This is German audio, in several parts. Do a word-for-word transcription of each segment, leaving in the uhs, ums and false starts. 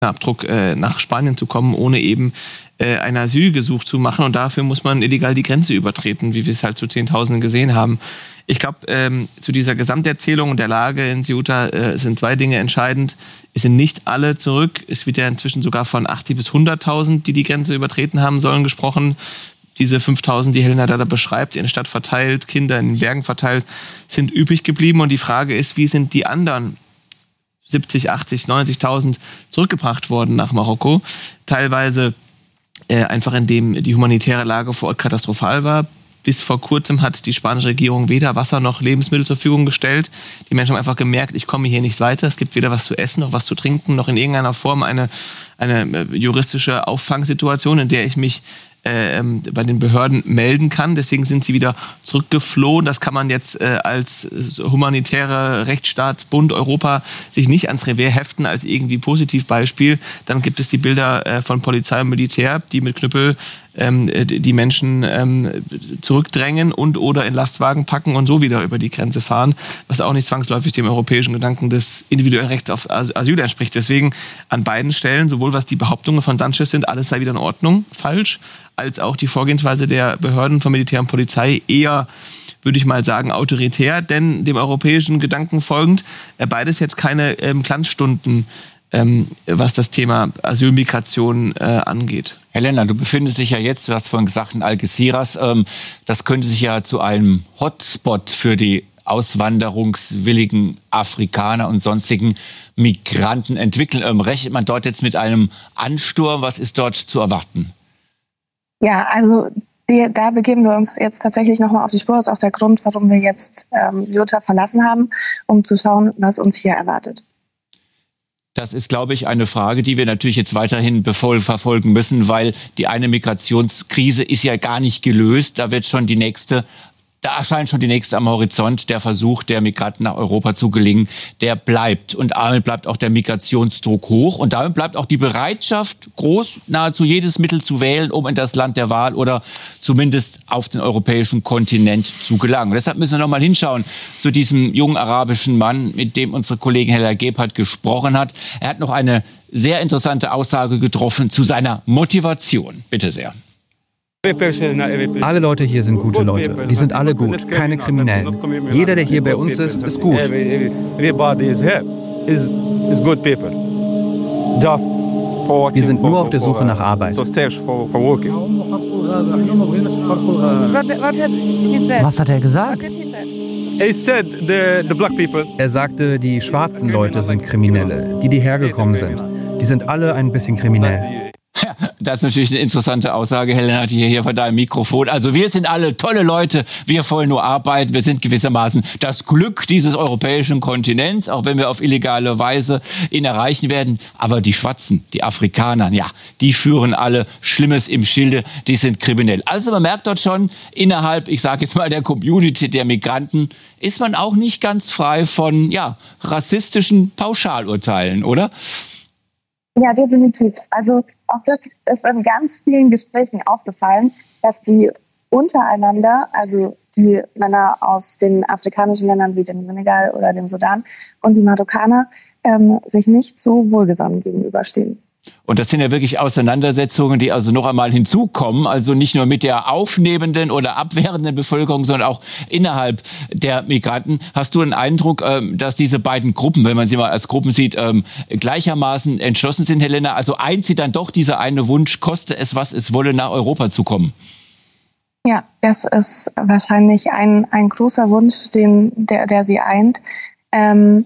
Abdruck äh, nach Spanien zu kommen, ohne eben äh, ein Asylgesuch zu machen. Und dafür muss man illegal die Grenze übertreten, wie wir es halt zu Zehntausenden gesehen haben. Ich glaube, ähm, zu dieser Gesamterzählung und der Lage in Ceuta äh, sind zwei Dinge entscheidend. Es sind nicht alle zurück. Es wird ja inzwischen sogar von achtzig bis hunderttausend, die die Grenze übertreten haben sollen, gesprochen. Diese fünftausend, die Helena da beschreibt, in der Stadt verteilt, Kinder in den Bergen verteilt, sind übrig geblieben. Und die Frage ist, wie sind die anderen siebzig, achtzig, neunzigtausend zurückgebracht worden nach Marokko? Teilweise äh, einfach indem die humanitäre Lage vor Ort katastrophal war. Bis vor kurzem hat die spanische Regierung weder Wasser noch Lebensmittel zur Verfügung gestellt. Die Menschen haben einfach gemerkt, ich komme hier nicht weiter. Es gibt weder was zu essen, noch was zu trinken, noch in irgendeiner Form eine, eine juristische Auffangsituation, in der ich mich äh, bei den Behörden melden kann. Deswegen sind sie wieder zurückgeflohen. Das kann man jetzt äh, als humanitärer Rechtsstaatsbund Europa sich nicht ans Revers heften als irgendwie Positivbeispiel. Dann gibt es die Bilder äh, von Polizei und Militär, die mit Knüppel ähm, die Menschen ähm, zurückdrängen und oder in Lastwagen packen und so wieder über die Grenze fahren, was auch nicht zwangsläufig dem europäischen Gedanken des individuellen Rechts auf Asyl entspricht. Deswegen an beiden Stellen, sowohl was die Behauptungen von Sanchez sind, alles sei wieder in Ordnung, falsch, als auch die Vorgehensweise der Behörden von Militär und Polizei eher, würde ich mal sagen, autoritär, denn dem europäischen Gedanken folgend, äh, beides jetzt keine ähm, Glanzstunden, ähm, was das Thema Asylmigration äh, angeht. Helena, du befindest dich ja jetzt, du hast vorhin gesagt, in Algeciras, ähm, das könnte sich ja zu einem Hotspot für die auswanderungswilligen Afrikaner und sonstigen Migranten entwickeln. Ähm, rechnet man dort jetzt mit einem Ansturm? Was ist dort zu erwarten? Ja, also die, da begeben wir uns jetzt tatsächlich nochmal auf die Spur. Das ist auch der Grund, warum wir jetzt ähm, Ceuta verlassen haben, um zu schauen, was uns hier erwartet. Das ist, glaube ich, eine Frage, die wir natürlich jetzt weiterhin befol- verfolgen müssen, weil die eine Migrationskrise ist ja gar nicht gelöst. Da wird schon die nächste Da erscheint schon die nächste am Horizont. Der Versuch der Migranten nach Europa zu gelingen, der bleibt. Und damit bleibt auch der Migrationsdruck hoch. Und damit bleibt auch die Bereitschaft groß, nahezu jedes Mittel zu wählen, um in das Land der Wahl oder zumindest auf den europäischen Kontinent zu gelangen. Und deshalb müssen wir noch mal hinschauen zu diesem jungen arabischen Mann, mit dem unsere Kollegin Hella Gebhardt gesprochen hat. Er hat noch eine sehr interessante Aussage getroffen zu seiner Motivation. Bitte sehr. Alle Leute hier sind gute Leute. Die sind alle gut, keine Kriminellen. Jeder, der hier bei uns ist, ist gut. Wir sind nur auf der Suche nach Arbeit. Was hat er gesagt? Er sagte, die schwarzen Leute sind Kriminelle, die, die hergekommen sind. Die sind alle ein bisschen kriminell. Ja, das ist natürlich eine interessante Aussage, Helena, die hier vor deinem Mikrofon. Also wir sind alle tolle Leute, wir wollen nur arbeiten, wir sind gewissermaßen das Glück dieses europäischen Kontinents, auch wenn wir auf illegale Weise ihn erreichen werden. Aber die Schwarzen, die Afrikaner, ja, die führen alle Schlimmes im Schilde, die sind kriminell. Also man merkt dort schon, innerhalb, ich sage jetzt mal, der Community der Migranten ist man auch nicht ganz frei von, ja, rassistischen Pauschalurteilen, oder? Ja, definitiv. Also auch das ist in ganz vielen Gesprächen aufgefallen, dass die untereinander, also die Männer aus den afrikanischen Ländern wie dem Senegal oder dem Sudan und die Marokkaner, ähm, sich nicht so wohlgesonnen gegenüberstehen. Und das sind ja wirklich Auseinandersetzungen, die also noch einmal hinzukommen, also nicht nur mit der aufnehmenden oder abwehrenden Bevölkerung, sondern auch innerhalb der Migranten. Hast du den Eindruck, dass diese beiden Gruppen, wenn man sie mal als Gruppen sieht, gleichermaßen entschlossen sind, Helena? Also eint sie dann doch dieser eine Wunsch, koste es, was es wolle, nach Europa zu kommen? Ja, das ist wahrscheinlich ein, ein großer Wunsch, den, der, der sie eint. Ähm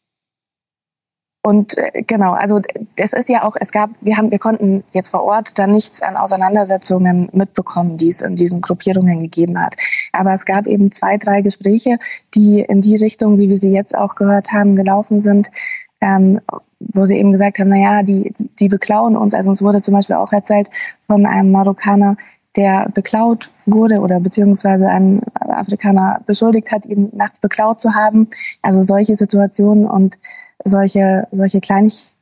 Und äh, genau, also es ist ja auch, es gab, wir haben, wir konnten jetzt vor Ort da nichts an Auseinandersetzungen mitbekommen, die es in diesen Gruppierungen gegeben hat. Aber es gab eben zwei, drei Gespräche, die in die Richtung, wie wir sie jetzt auch gehört haben, gelaufen sind, ähm, wo sie eben gesagt haben, na ja, die, die, die beklauen uns. Also uns wurde zum Beispiel auch erzählt von einem Marokkaner, der beklaut wurde oder beziehungsweise ein Afrikaner beschuldigt hat, ihn nachts beklaut zu haben. Also solche Situationen und solche, solche Klein,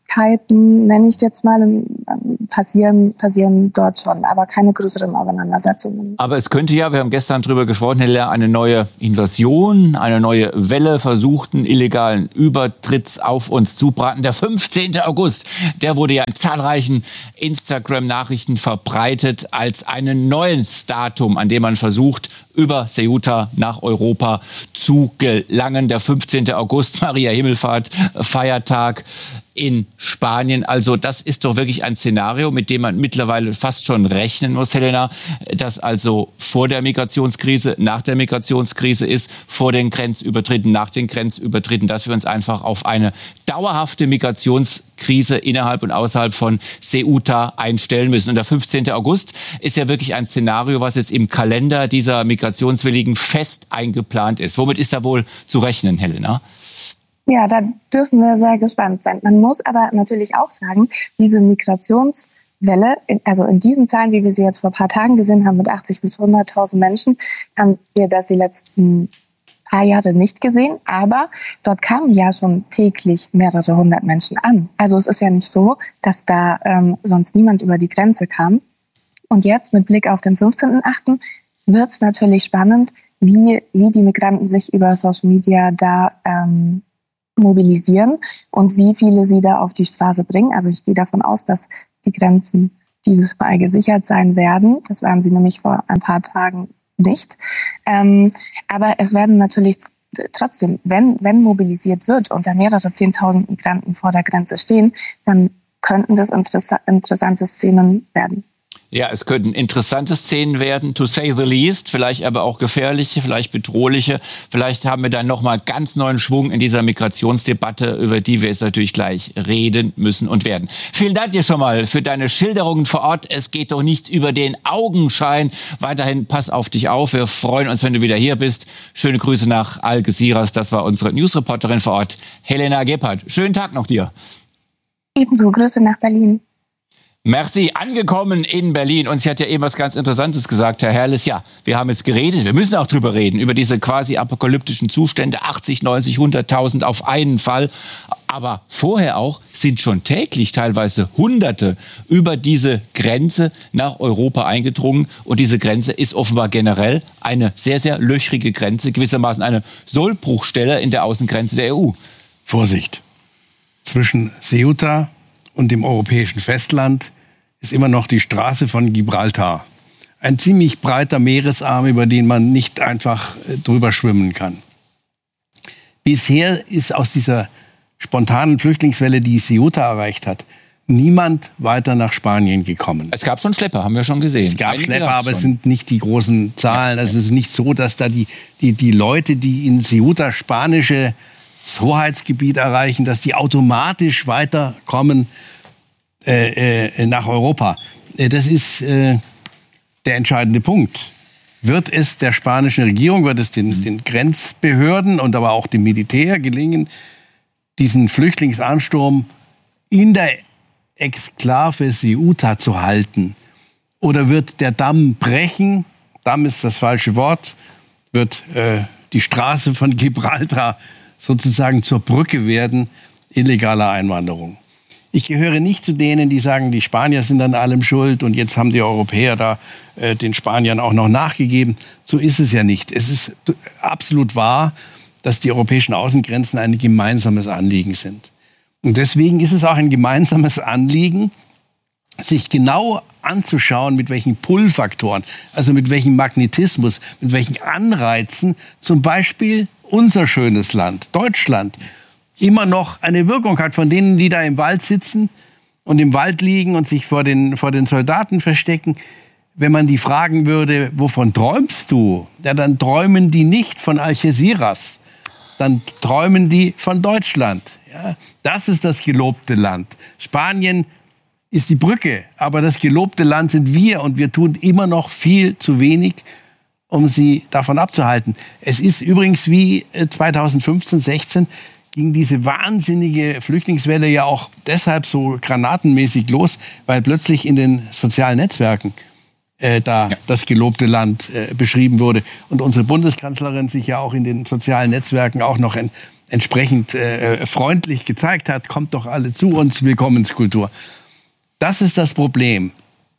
Kleinigkeiten, nenne ich es jetzt mal, passieren, passieren dort schon, aber keine größeren Auseinandersetzungen. Aber es könnte ja, wir haben gestern drüber gesprochen, Herr Lehr, eine neue Invasion, eine neue Welle versuchten illegalen Übertritts auf uns zubraten. Der fünfzehnten August, der wurde ja in zahlreichen Instagram-Nachrichten verbreitet als ein neues Datum, an dem man versucht, über Ceuta nach Europa zu gelangen. Der fünfzehnten August, Maria Himmelfahrt, Feiertag in Spanien. Also das ist doch wirklich ein Szenario, mit dem man mittlerweile fast schon rechnen muss, Helena, dass also vor der Migrationskrise, nach der Migrationskrise ist, vor den Grenzübertritten, nach den Grenzübertritten, dass wir uns einfach auf eine dauerhafte Migrationskrise innerhalb und außerhalb von Ceuta einstellen müssen. Und der fünfzehnten August ist ja wirklich ein Szenario, was jetzt im Kalender dieser Migrationswilligen fest eingeplant ist. Womit ist da wohl zu rechnen, Helena? Ja, da dürfen wir sehr gespannt sein. Man muss aber natürlich auch sagen, diese Migrationswelle, also in diesen Zahlen, wie wir sie jetzt vor ein paar Tagen gesehen haben, mit achtzig bis hunderttausend Menschen, haben wir das die letzten paar Jahre nicht gesehen. Aber dort kamen ja schon täglich mehrere hundert Menschen an. Also es ist ja nicht so, dass da ähm, sonst niemand über die Grenze kam. Und jetzt mit Blick auf den fünfzehnten achten wird es natürlich spannend, wie, wie die Migranten sich über Social Media da ähm, mobilisieren und wie viele sie da auf die Straße bringen. Also ich gehe davon aus, dass die Grenzen dieses Mal gesichert sein werden. Das waren sie nämlich vor ein paar Tagen nicht. Ähm, aber es werden natürlich trotzdem, wenn, wenn mobilisiert wird und da mehrere zehntausend Migranten vor der Grenze stehen, dann könnten das interessa- interessante Szenen werden. Ja, es könnten interessante Szenen werden, to say the least, vielleicht aber auch gefährliche, vielleicht bedrohliche. Vielleicht haben wir dann nochmal ganz neuen Schwung in dieser Migrationsdebatte, über die wir jetzt natürlich gleich reden müssen und werden. Vielen Dank dir schon mal für deine Schilderungen vor Ort. Es geht doch nichts über den Augenschein. Weiterhin pass auf dich auf. Wir freuen uns, wenn du wieder hier bist. Schöne Grüße nach Algeciras. Das war unsere Newsreporterin vor Ort, Helena Gebhardt. Schönen Tag noch dir. Ebenso, Grüße nach Berlin. Merci, angekommen in Berlin. Und sie hat ja eben was ganz Interessantes gesagt, Herr Herrles. Ja, wir haben jetzt geredet, wir müssen auch drüber reden, über diese quasi apokalyptischen Zustände, achtzig, neunzig, hunderttausend auf einen Fall. Aber vorher auch sind schon täglich teilweise Hunderte über diese Grenze nach Europa eingedrungen. Und diese Grenze ist offenbar generell eine sehr, sehr löchrige Grenze, gewissermaßen eine Sollbruchstelle in der Außengrenze der E U. Vorsicht, zwischen Ceuta und dem europäischen Festland ist immer noch die Straße von Gibraltar. Ein ziemlich breiter Meeresarm, über den man nicht einfach drüber schwimmen kann. Bisher ist aus dieser spontanen Flüchtlingswelle, die Ceuta erreicht hat, niemand weiter nach Spanien gekommen. Es gab schon Schlepper, haben wir schon gesehen. Es gab Einige Schlepper, aber schon. Es sind nicht die großen Zahlen. Ja, Es ja. ist nicht so, dass da die, die, die Leute, die in Ceuta spanische Hoheitsgebiet erreichen, dass die automatisch weiterkommen Äh, äh, nach Europa. Äh, das ist äh, der entscheidende Punkt. Wird es der spanischen Regierung, wird es den, den Grenzbehörden und aber auch dem Militär gelingen, diesen Flüchtlingsansturm in der Exklave Ceuta zu halten? Oder wird der Damm brechen? Damm ist das falsche Wort. Wird äh, die Straße von Gibraltar sozusagen zur Brücke werden illegaler Einwanderung? Ich gehöre nicht zu denen, die sagen, die Spanier sind an allem schuld und jetzt haben die Europäer da äh, den Spaniern auch noch nachgegeben. So ist es ja nicht. Es ist absolut wahr, dass die europäischen Außengrenzen ein gemeinsames Anliegen sind. Und deswegen ist es auch ein gemeinsames Anliegen, sich genau anzuschauen, mit welchen Pull-Faktoren, also mit welchem Magnetismus, mit welchen Anreizen zum Beispiel unser schönes Land, Deutschland, immer noch eine Wirkung hat von denen, die da im Wald sitzen und im Wald liegen und sich vor den, vor den Soldaten verstecken. Wenn man die fragen würde, wovon träumst du? Ja, dann träumen die nicht von Algeciras. Dann träumen die von Deutschland. Ja, das ist das gelobte Land. Spanien ist die Brücke, aber das gelobte Land sind wir und wir tun immer noch viel zu wenig, um sie davon abzuhalten. Es ist übrigens wie zweitausendfünfzehn, sechzehn ging diese wahnsinnige Flüchtlingswelle ja auch deshalb so granatenmäßig los, weil plötzlich in den sozialen Netzwerken äh, da ja. das gelobte Land äh, beschrieben wurde. Und unsere Bundeskanzlerin sich ja auch in den sozialen Netzwerken auch noch en- entsprechend äh, freundlich gezeigt hat, kommt doch alle zu uns, Willkommenskultur. Das ist das Problem.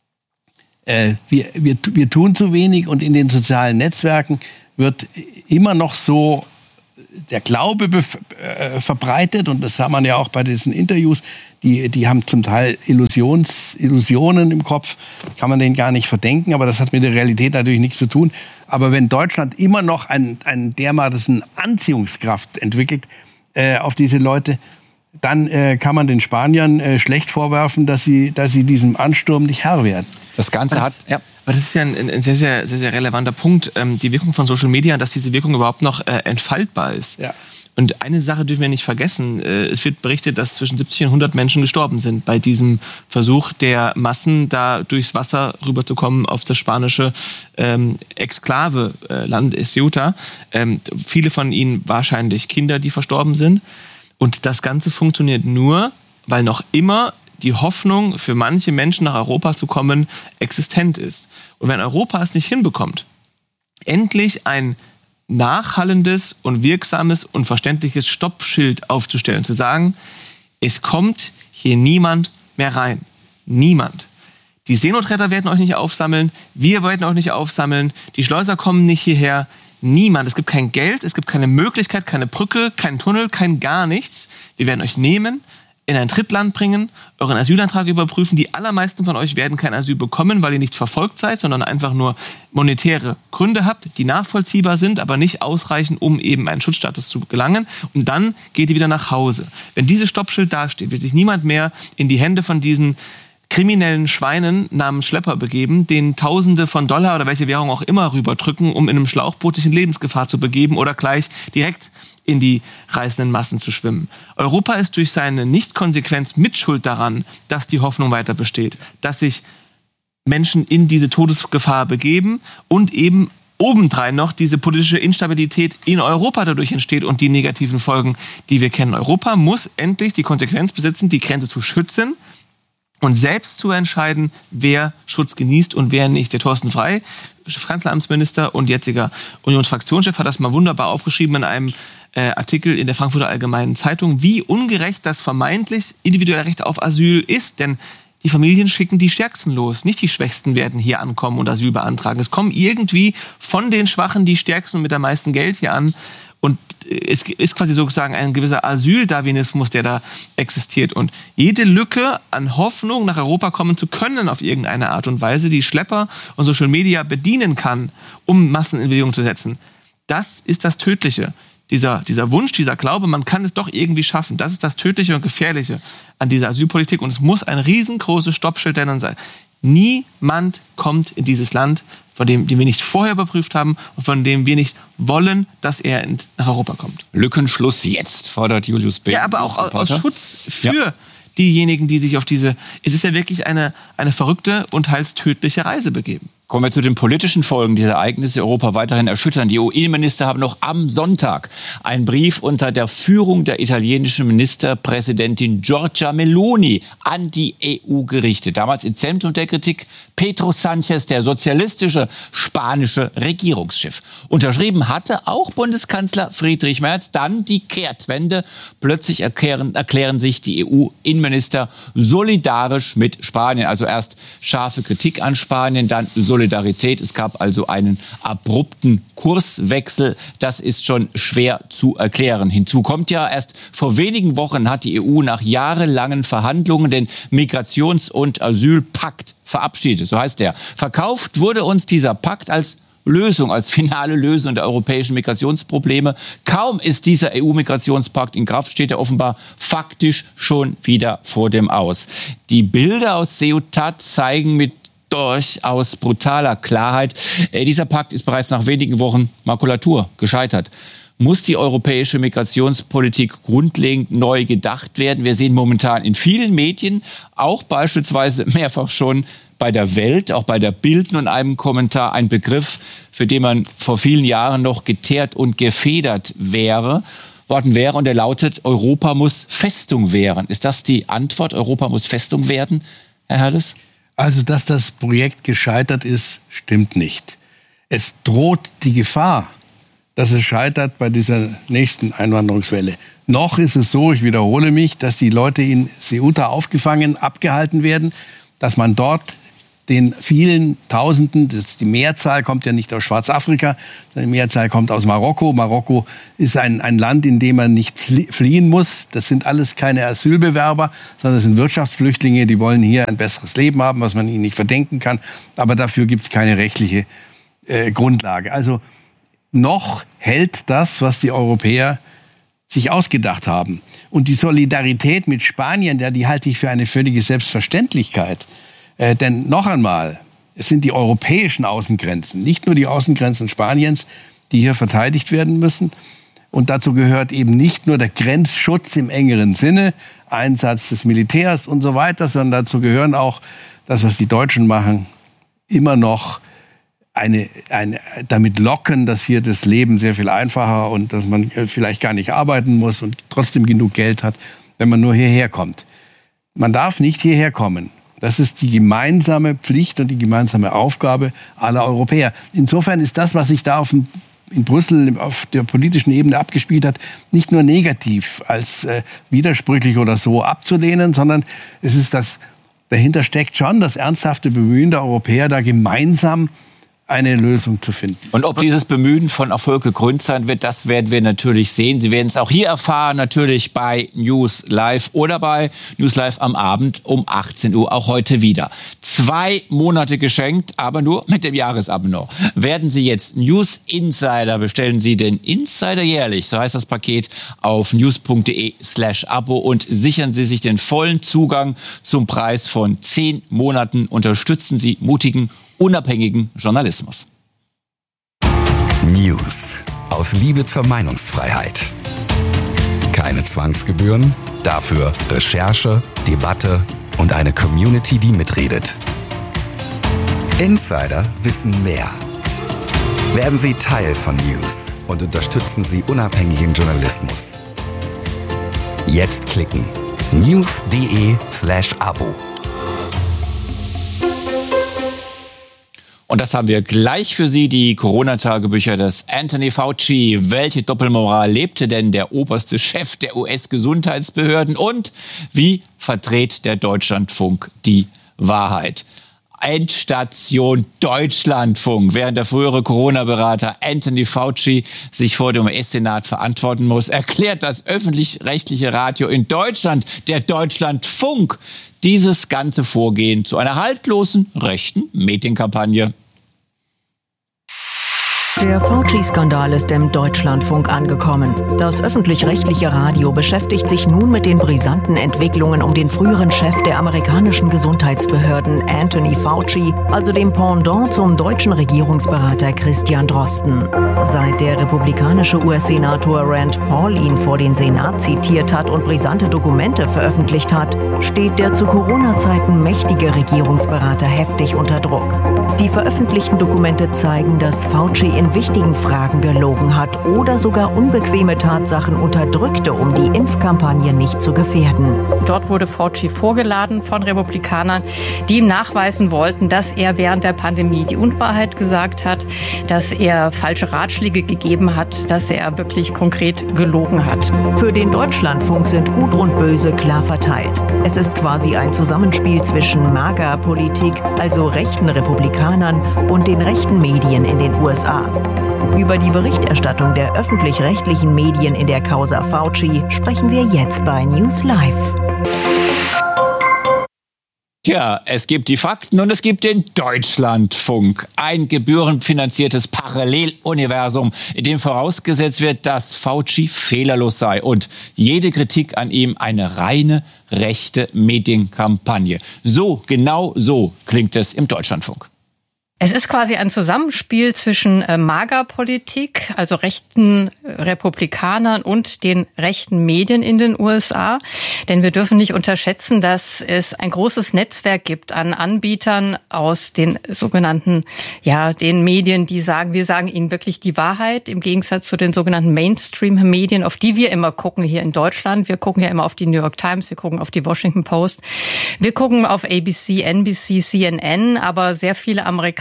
Äh, wir, wir, wir tun zu wenig und in den sozialen Netzwerken wird immer noch so der Glaube bef- äh, verbreitet und das sah man ja auch bei diesen Interviews, die, die haben zum Teil Illusions, Illusionen im Kopf, kann man denen gar nicht verdenken, aber das hat mit der Realität natürlich nichts zu tun. Aber wenn Deutschland immer noch einen, einen dermaßen Anziehungskraft entwickelt äh, auf diese Leute, dann äh, kann man den Spaniern äh, schlecht vorwerfen, dass sie, dass sie diesem Ansturm nicht Herr werden. Das Ganze das, hat... Ja. Aber das ist ja ein, ein sehr, sehr, sehr, sehr relevanter Punkt, ähm, die Wirkung von Social Media, dass diese Wirkung überhaupt noch äh, entfaltbar ist. Ja. Und eine Sache dürfen wir nicht vergessen. Äh, es wird berichtet, dass zwischen siebzig und hundert Menschen gestorben sind bei diesem Versuch der Massen, da durchs Wasser rüberzukommen auf das spanische ähm, Exklave-Land äh, Ceuta. Ähm, viele von ihnen wahrscheinlich Kinder, die verstorben sind. Und das Ganze funktioniert nur, weil noch immer die Hoffnung für manche Menschen nach Europa zu kommen existent ist. Und wenn Europa es nicht hinbekommt, endlich ein nachhallendes und wirksames und verständliches Stoppschild aufzustellen, zu sagen, es kommt hier niemand mehr rein. Niemand. Die Seenotretter werden euch nicht aufsammeln, wir werden euch nicht aufsammeln, die Schleuser kommen nicht hierher. Niemand. Es gibt kein Geld, es gibt keine Möglichkeit, keine Brücke, keinen Tunnel, kein gar nichts. Wir werden euch nehmen, in ein Drittland bringen, euren Asylantrag überprüfen. Die allermeisten von euch werden kein Asyl bekommen, weil ihr nicht verfolgt seid, sondern einfach nur monetäre Gründe habt, die nachvollziehbar sind, aber nicht ausreichen, um eben einen Schutzstatus zu gelangen. Und dann geht ihr wieder nach Hause. Wenn dieses Stoppschild dasteht, wird sich niemand mehr in die Hände von diesen kriminellen Schweinen namens Schlepper begeben, denen Tausende von Dollar oder welche Währung auch immer rüberdrücken, um in einem Schlauchboot sich in Lebensgefahr zu begeben oder gleich direkt in die reißenden Massen zu schwimmen. Europa ist durch seine Nichtkonsequenz mitschuld daran, dass die Hoffnung weiter besteht, dass sich Menschen in diese Todesgefahr begeben und eben obendrein noch diese politische Instabilität in Europa dadurch entsteht und die negativen Folgen, die wir kennen. Europa muss endlich die Konsequenz besitzen, die Grenze zu schützen und selbst zu entscheiden, wer Schutz genießt und wer nicht. Der Thorsten Frey, Kanzleramtsminister und jetziger Unionsfraktionschef, hat das mal wunderbar aufgeschrieben in einem äh, Artikel in der Frankfurter Allgemeinen Zeitung, wie ungerecht das vermeintlich individuelle Recht auf Asyl ist. Denn die Familien schicken die Stärksten los. Nicht die Schwächsten werden hier ankommen und Asyl beantragen. Es kommen irgendwie von den Schwachen die Stärksten und mit am meisten Geld hier an. Und es ist quasi sozusagen ein gewisser Asyldarwinismus, der da existiert. Und jede Lücke an Hoffnung, nach Europa kommen zu können auf irgendeine Art und Weise, die Schlepper und Social Media bedienen kann, um Massen in Bewegung zu setzen, das ist das Tödliche. Dieser, dieser Wunsch, dieser Glaube, man kann es doch irgendwie schaffen. Das ist das Tödliche und Gefährliche an dieser Asylpolitik. Und es muss ein riesengroßes Stoppschild dann sein. Niemand kommt in dieses Land, von dem, den wir nicht vorher überprüft haben und von dem wir nicht wollen, dass er in, nach Europa kommt. Lückenschluss jetzt, fordert Julius Bär. Ja, aber auch aus, aus Schutz für ja. diejenigen, die sich auf diese, es ist ja wirklich eine, eine verrückte und teils tödliche Reise begeben. Kommen wir zu den politischen Folgen dieser Ereignisse, Europa weiterhin erschüttern. Die E U-Innenminister haben noch am Sonntag einen Brief unter der Führung der italienischen Ministerpräsidentin Giorgia Meloni an die E U gerichtet. Damals im Zentrum der Kritik Pedro Sánchez, der sozialistische spanische Regierungschef. Unterschrieben hatte auch Bundeskanzler Friedrich Merz. Dann die Kehrtwende. Plötzlich erklären, erklären sich die E U-Innenminister solidarisch mit Spanien. Also erst scharfe Kritik an Spanien, dann Solidarität. Solidarität. Es gab also einen abrupten Kurswechsel. Das ist schon schwer zu erklären. Hinzu kommt ja, erst vor wenigen Wochen hat die E U nach jahrelangen Verhandlungen den Migrations- und Asylpakt verabschiedet. So heißt der. Verkauft wurde uns dieser Pakt als Lösung, als finale Lösung der europäischen Migrationsprobleme. Kaum ist dieser E U-Migrationspakt in Kraft, steht er offenbar faktisch schon wieder vor dem Aus. Die Bilder aus Ceuta zeigen mit durchaus brutaler Klarheit. Äh, dieser Pakt ist bereits nach wenigen Wochen Makulatur, gescheitert. Muss die europäische Migrationspolitik grundlegend neu gedacht werden? Wir sehen momentan in vielen Medien, auch beispielsweise mehrfach schon bei der Welt, auch bei der Bild und einem Kommentar, ein Begriff, für den man vor vielen Jahren noch geteert und gefedert wäre, worden wäre, und der lautet, Europa muss Festung werden. Ist das die Antwort? Europa muss Festung werden, Herr Herles? Also, dass das Projekt gescheitert ist, stimmt nicht. Es droht die Gefahr, dass es scheitert bei dieser nächsten Einwanderungswelle. Noch ist es so, ich wiederhole mich, dass die Leute in Ceuta aufgefangen, abgehalten werden, dass man dort den vielen Tausenden, das die Mehrzahl kommt ja nicht aus Schwarzafrika, die Mehrzahl kommt aus Marokko. Marokko ist ein, ein Land, in dem man nicht fliehen muss. Das sind alles keine Asylbewerber, sondern das sind Wirtschaftsflüchtlinge, die wollen hier ein besseres Leben haben, was man ihnen nicht verdenken kann. Aber dafür gibt es keine rechtliche äh, Grundlage. Also noch hält das, was die Europäer sich ausgedacht haben. Und die Solidarität mit Spanien, ja, die halte ich für eine völlige Selbstverständlichkeit. Äh, denn noch einmal, es sind die europäischen Außengrenzen, nicht nur die Außengrenzen Spaniens, die hier verteidigt werden müssen. Und dazu gehört eben nicht nur der Grenzschutz im engeren Sinne, Einsatz des Militärs und so weiter, sondern dazu gehören auch das, was die Deutschen machen, immer noch eine, eine, damit locken, dass hier das Leben sehr viel einfacher und dass man vielleicht gar nicht arbeiten muss und trotzdem genug Geld hat, wenn man nur hierher kommt. Man darf nicht hierher kommen. Das ist die gemeinsame Pflicht und die gemeinsame Aufgabe aller Europäer. Insofern ist das, was sich da auf dem, in Brüssel auf der politischen Ebene abgespielt hat, nicht nur negativ als äh, widersprüchlich oder so abzulehnen, sondern es ist das, dahinter steckt schon das ernsthafte Bemühen der Europäer, da gemeinsam eine Lösung zu finden. Und ob dieses Bemühen von Erfolg gekrönt sein wird, das werden wir natürlich sehen. Sie werden es auch hier erfahren, natürlich bei News Live oder bei News Live am Abend um achtzehn Uhr, auch heute wieder. Zwei Monate geschenkt, aber nur mit dem Jahresabonnement. Werden Sie jetzt News Insider, bestellen Sie den Insider jährlich, so heißt das Paket, auf news.de slash Abo und sichern Sie sich den vollen Zugang zum Preis von zehn Monaten. Unterstützen Sie mutigen, unabhängigen Journalismus. News aus Liebe zur Meinungsfreiheit. Keine Zwangsgebühren, dafür Recherche, Debatte und eine Community, die mitredet. Insider wissen mehr. Werden Sie Teil von News und unterstützen Sie unabhängigen Journalismus. Jetzt klicken news.de slash Abo. Und das haben wir gleich für Sie, die Corona-Tagebücher des Anthony Fauci. Welche Doppelmoral lebte denn der oberste Chef der U S-Gesundheitsbehörden? Und wie verdreht der Deutschlandfunk die Wahrheit? Endstation Deutschlandfunk. Während der frühere Corona-Berater Anthony Fauci sich vor dem U S-Senat verantworten muss, erklärt das öffentlich-rechtliche Radio in Deutschland, der Deutschlandfunk, dieses ganze Vorgehen zu einer haltlosen rechten Medienkampagne. Der Fauci-Skandal ist im Deutschlandfunk angekommen. Das öffentlich-rechtliche Radio beschäftigt sich nun mit den brisanten Entwicklungen um den früheren Chef der amerikanischen Gesundheitsbehörden, Anthony Fauci, also dem Pendant zum deutschen Regierungsberater Christian Drosten. Seit der republikanische U S-Senator Rand Paul ihn vor den Senat zitiert hat und brisante Dokumente veröffentlicht hat, steht der zu Corona-Zeiten mächtige Regierungsberater heftig unter Druck. Die veröffentlichten Dokumente zeigen, dass Fauci in wichtigen Fragen gelogen hat oder sogar unbequeme Tatsachen unterdrückte, um die Impfkampagne nicht zu gefährden. Dort wurde Fauci vorgeladen von Republikanern, die ihm nachweisen wollten, dass er während der Pandemie die Unwahrheit gesagt hat, dass er falsche Ratschläge gegeben hat, dass er wirklich konkret gelogen hat. Für den Deutschlandfunk sind Gut und Böse klar verteilt. Es ist quasi ein Zusammenspiel zwischen MAGA-Politik, also rechten Republikanern, und den rechten Medien in den U S A. Über die Berichterstattung der öffentlich-rechtlichen Medien in der Causa Fauci sprechen wir jetzt bei News Live. Tja, es gibt die Fakten und es gibt den Deutschlandfunk. Ein gebührenfinanziertes Paralleluniversum, in dem vorausgesetzt wird, dass Fauci fehlerlos sei und jede Kritik an ihm eine reine rechte Medienkampagne. So, genau so klingt es im Deutschlandfunk. Es ist quasi ein Zusammenspiel zwischen äh, MAGA-Politik, also rechten Republikanern und den rechten Medien in den U S A. Denn wir dürfen nicht unterschätzen, dass es ein großes Netzwerk gibt an Anbietern aus den sogenannten, ja, den Medien, die sagen, wir sagen ihnen wirklich die Wahrheit, im Gegensatz zu den sogenannten Mainstream-Medien, auf die wir immer gucken hier in Deutschland. Wir gucken ja immer auf die New York Times, wir gucken auf die Washington Post, wir gucken auf A B C, N B C, C N N, aber sehr viele Amerikaner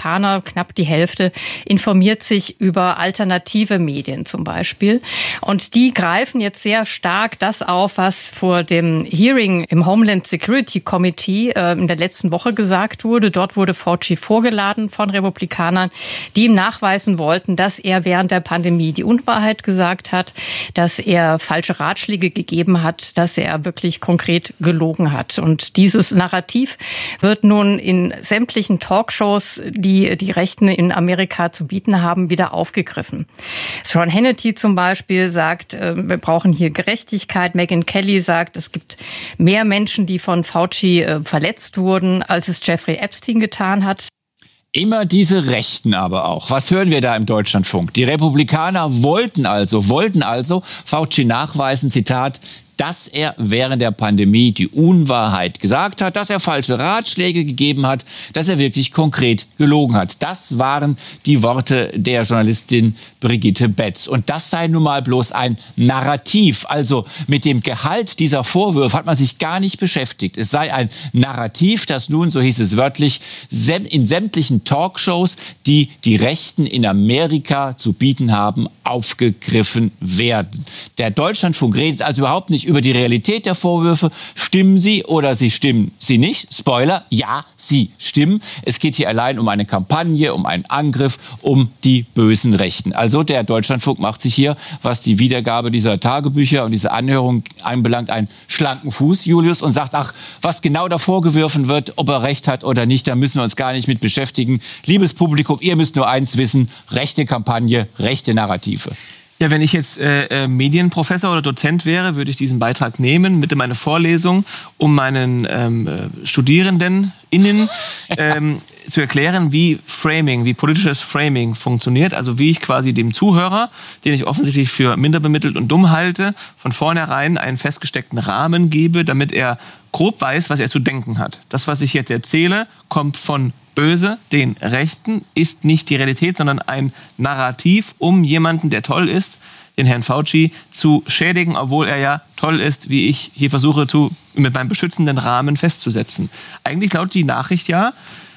Amerikaner, knapp die Hälfte, informiert sich über alternative Medien zum Beispiel. Und die greifen jetzt sehr stark das auf, was vor dem Hearing im Homeland Security Committee äh, in der letzten Woche gesagt wurde. Dort wurde Fauci vorgeladen von Republikanern, die ihm nachweisen wollten, dass er während der Pandemie die Unwahrheit gesagt hat, dass er falsche Ratschläge gegeben hat, dass er wirklich konkret gelogen hat. Und dieses Narrativ wird nun in sämtlichen Talkshows, die die Rechten in Amerika zu bieten haben, wieder aufgegriffen. Sean Hannity zum Beispiel sagt, wir brauchen hier Gerechtigkeit. Megyn Kelly sagt, es gibt mehr Menschen, die von Fauci verletzt wurden, als es Jeffrey Epstein getan hat. Immer diese Rechten aber auch. Was hören wir da im Deutschlandfunk? Die Republikaner wollten also, wollten also Fauci nachweisen, Zitat, dass er während der Pandemie die Unwahrheit gesagt hat, dass er falsche Ratschläge gegeben hat, dass er wirklich konkret gelogen hat. Das waren die Worte der Journalistin Brigitte Betz. Und das sei nun mal bloß ein Narrativ. Also mit dem Gehalt dieser Vorwürfe hat man sich gar nicht beschäftigt. Es sei ein Narrativ, das nun, so hieß es wörtlich, in sämtlichen Talkshows, die die Rechten in Amerika zu bieten haben, aufgegriffen werden. Der Deutschlandfunk redet also überhaupt nicht über die Realität der Vorwürfe. Stimmen sie oder sie stimmen sie nicht? Spoiler, ja, sie stimmen. Es geht hier allein um eine Kampagne, um einen Angriff, um die bösen Rechten. Also der Deutschlandfunk macht sich hier, was die Wiedergabe dieser Tagebücher und diese Anhörung anbelangt, einen schlanken Fuß, Julius, und sagt, ach, was genau da vorgeworfen wird, ob er recht hat oder nicht, da müssen wir uns gar nicht mit beschäftigen. Liebes Publikum, ihr müsst nur eins wissen, rechte Kampagne, rechte Narrative. Ja, wenn ich jetzt äh, äh, Medienprofessor oder Dozent wäre, würde ich diesen Beitrag nehmen, mit in meine Vorlesung, um meinen ähm, Studierenden innen ähm, zu erklären, wie Framing, wie politisches Framing funktioniert. Also wie ich quasi dem Zuhörer, den ich offensichtlich für minder bemittelt und dumm halte, von vornherein einen festgesteckten Rahmen gebe, damit er grob weiß, was er zu denken hat. Das, was ich jetzt erzähle, kommt von Böse, den Rechten, ist nicht die Realität, sondern ein Narrativ, um jemanden, der toll ist, den Herrn Fauci, zu schädigen, obwohl er ja toll ist, wie ich hier versuche, zu, mit meinem beschützenden Rahmen festzusetzen. Eigentlich lautet die Nachricht ja,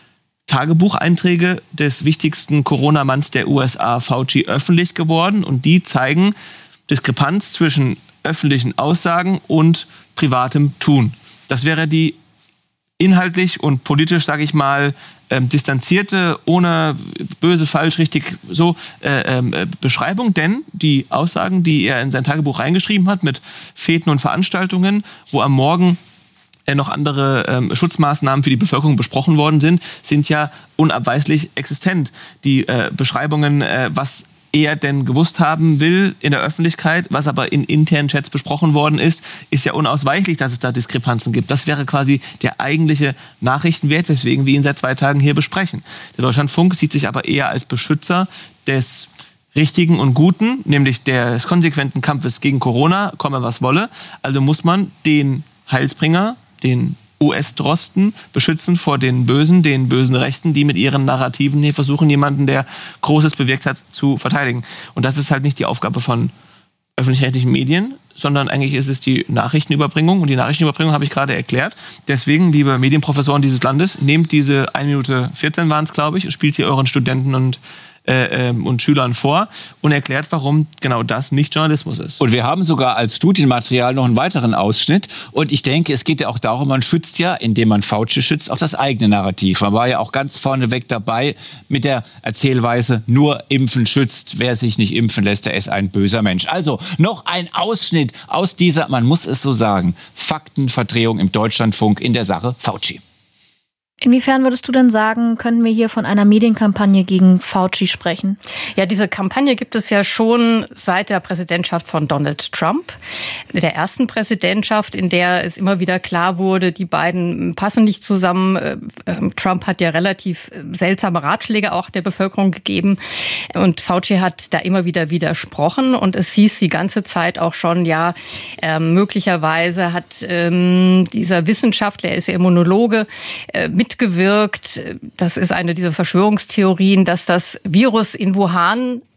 Tagebucheinträge des wichtigsten Corona-Manns der U S A, Fauci, öffentlich geworden, und die zeigen Diskrepanz zwischen öffentlichen Aussagen und privatem Tun. Das wäre die inhaltlich und politisch, sage ich mal, ähm, distanzierte, ohne böse, falsch, richtig, so äh, äh, Beschreibung. Denn die Aussagen, die er in sein Tagebuch reingeschrieben hat mit Feten und Veranstaltungen, wo am Morgen äh, noch andere ähm, Schutzmaßnahmen für die Bevölkerung besprochen worden sind, sind ja unabweislich existent. Die äh, Beschreibungen, äh, was er denn gewusst haben will in der Öffentlichkeit, was aber in internen Chats besprochen worden ist, ist ja unausweichlich, dass es da Diskrepanzen gibt. Das wäre quasi der eigentliche Nachrichtenwert, weswegen wir ihn seit zwei Tagen hier besprechen. Der Deutschlandfunk sieht sich aber eher als Beschützer des Richtigen und Guten, nämlich des konsequenten Kampfes gegen Corona, komme was wolle. Also muss man den Heilsbringer, den U S-Drosten beschützen vor den Bösen, den bösen Rechten, die mit ihren Narrativen hier versuchen, jemanden, der Großes bewirkt hat, zu verteidigen. Und das ist halt nicht die Aufgabe von öffentlich-rechtlichen Medien, sondern eigentlich ist es die Nachrichtenüberbringung. Und die Nachrichtenüberbringung habe ich gerade erklärt. Deswegen, liebe Medienprofessoren dieses Landes, nehmt diese eine Minute vierzehn waren es, glaube ich, spielt sie euren Studenten und Äh, ähm, und Schülern vor und erklärt, warum genau das nicht Journalismus ist. Und wir haben sogar als Studienmaterial noch einen weiteren Ausschnitt. Und ich denke, es geht ja auch darum, man schützt ja, indem man Fauci schützt, auch das eigene Narrativ. Man war ja auch ganz vorneweg dabei mit der Erzählweise, nur Impfen schützt. Wer sich nicht impfen lässt, der ist ein böser Mensch. Also noch ein Ausschnitt aus dieser, man muss es so sagen, Faktenverdrehung im Deutschlandfunk in der Sache Fauci. Inwiefern würdest du denn sagen, können wir hier von einer Medienkampagne gegen Fauci sprechen? Ja, diese Kampagne gibt es ja schon seit der Präsidentschaft von Donald Trump, der ersten Präsidentschaft, in der es immer wieder klar wurde, die beiden passen nicht zusammen. Trump hat ja relativ seltsame Ratschläge auch der Bevölkerung gegeben und Fauci hat da immer wieder widersprochen und es hieß die ganze Zeit auch schon, ja, äh, möglicherweise hat ähm, dieser Wissenschaftler, er ist ja Immunologe, äh, mit gewirkt. Das ist eine dieser Verschwörungstheorien, dass das Virus in Wuhan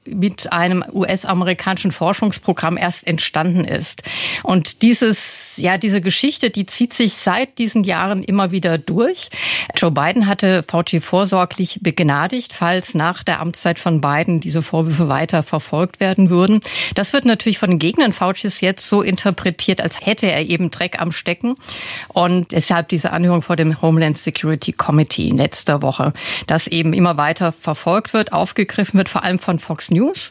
mit einem U S-amerikanischen Forschungsprogramm erst entstanden ist. Und dieses, ja, diese Geschichte, die zieht sich seit diesen Jahren immer wieder durch. Joe Biden hatte Fauci vorsorglich begnadigt, falls nach der Amtszeit von Biden diese Vorwürfe weiter verfolgt werden würden. Das wird natürlich von den Gegnern Faucis jetzt so interpretiert, als hätte er eben Dreck am Stecken. Und deshalb diese Anhörung vor dem Homeland Security Committee in letzter Woche, das eben immer weiter verfolgt wird, aufgegriffen wird, vor allem von Fox News.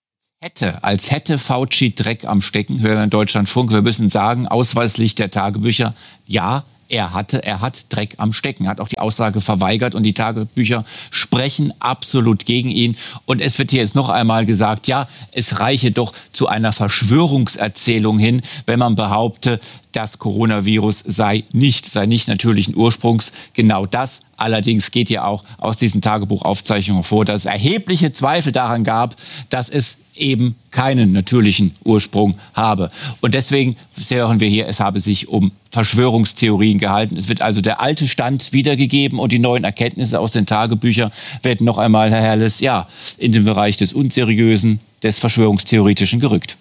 Hätte, als hätte Fauci Dreck am Stecken, hören wir in Deutschlandfunk. Wir müssen sagen, ausweislich der Tagebücher, ja, er hatte, er hat Dreck am Stecken, hat auch die Aussage verweigert und die Tagebücher sprechen absolut gegen ihn. Und es wird hier jetzt noch einmal gesagt, ja, es reiche doch zu einer Verschwörungserzählung hin, wenn man behaupte, das Coronavirus sei nicht, sei nicht natürlichen Ursprungs. Genau das allerdings geht ja auch aus diesen Tagebuchaufzeichnungen hervor, dass es erhebliche Zweifel daran gab, dass es eben keinen natürlichen Ursprung habe. Und deswegen hören wir hier, es habe sich um Verschwörungstheorien gehalten. Es wird also der alte Stand wiedergegeben und die neuen Erkenntnisse aus den Tagebüchern werden noch einmal, Herr Herrles, ja, in den Bereich des Unseriösen, des Verschwörungstheoretischen gerückt.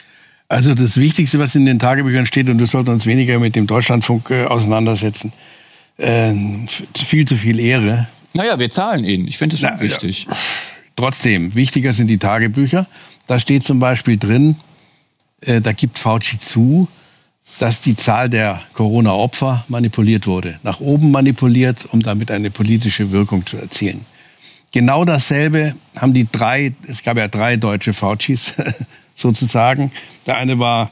Also das Wichtigste, was in den Tagebüchern steht, und das sollten uns weniger mit dem Deutschlandfunk äh, auseinandersetzen, äh, viel zu viel Ehre. Naja, wir zahlen Ihnen. Ich finde es schon Na, wichtig. Ja. Trotzdem, wichtiger sind die Tagebücher. Da steht zum Beispiel drin, äh, da gibt Fauci zu, dass die Zahl der Corona-Opfer manipuliert wurde. Nach oben manipuliert, um damit eine politische Wirkung zu erzielen. Genau dasselbe haben die drei, es gab ja drei deutsche Faucis sozusagen. Der eine war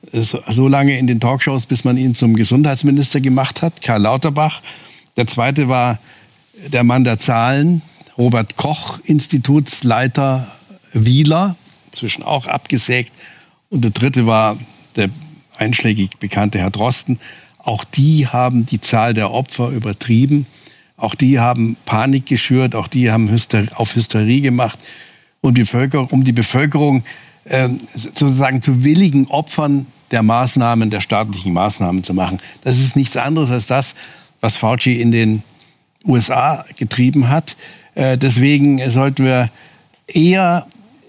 so lange in den Talkshows, bis man ihn zum Gesundheitsminister gemacht hat, Karl Lauterbach. Der zweite war der Mann der Zahlen, Robert Koch, Institutsleiter Wieler, inzwischen auch abgesägt. Und der dritte war der einschlägig bekannte Herr Drosten. Auch die haben die Zahl der Opfer übertrieben. Auch die haben Panik geschürt. Auch die haben Hyster- auf Hysterie gemacht. Und die Bevölkerung, um die Bevölkerung äh, sozusagen zu willigen Opfern der Maßnahmen, der staatlichen Maßnahmen zu machen. Das ist nichts anderes als das, was Fauci in den U S A getrieben hat. Äh, deswegen sollten wir eher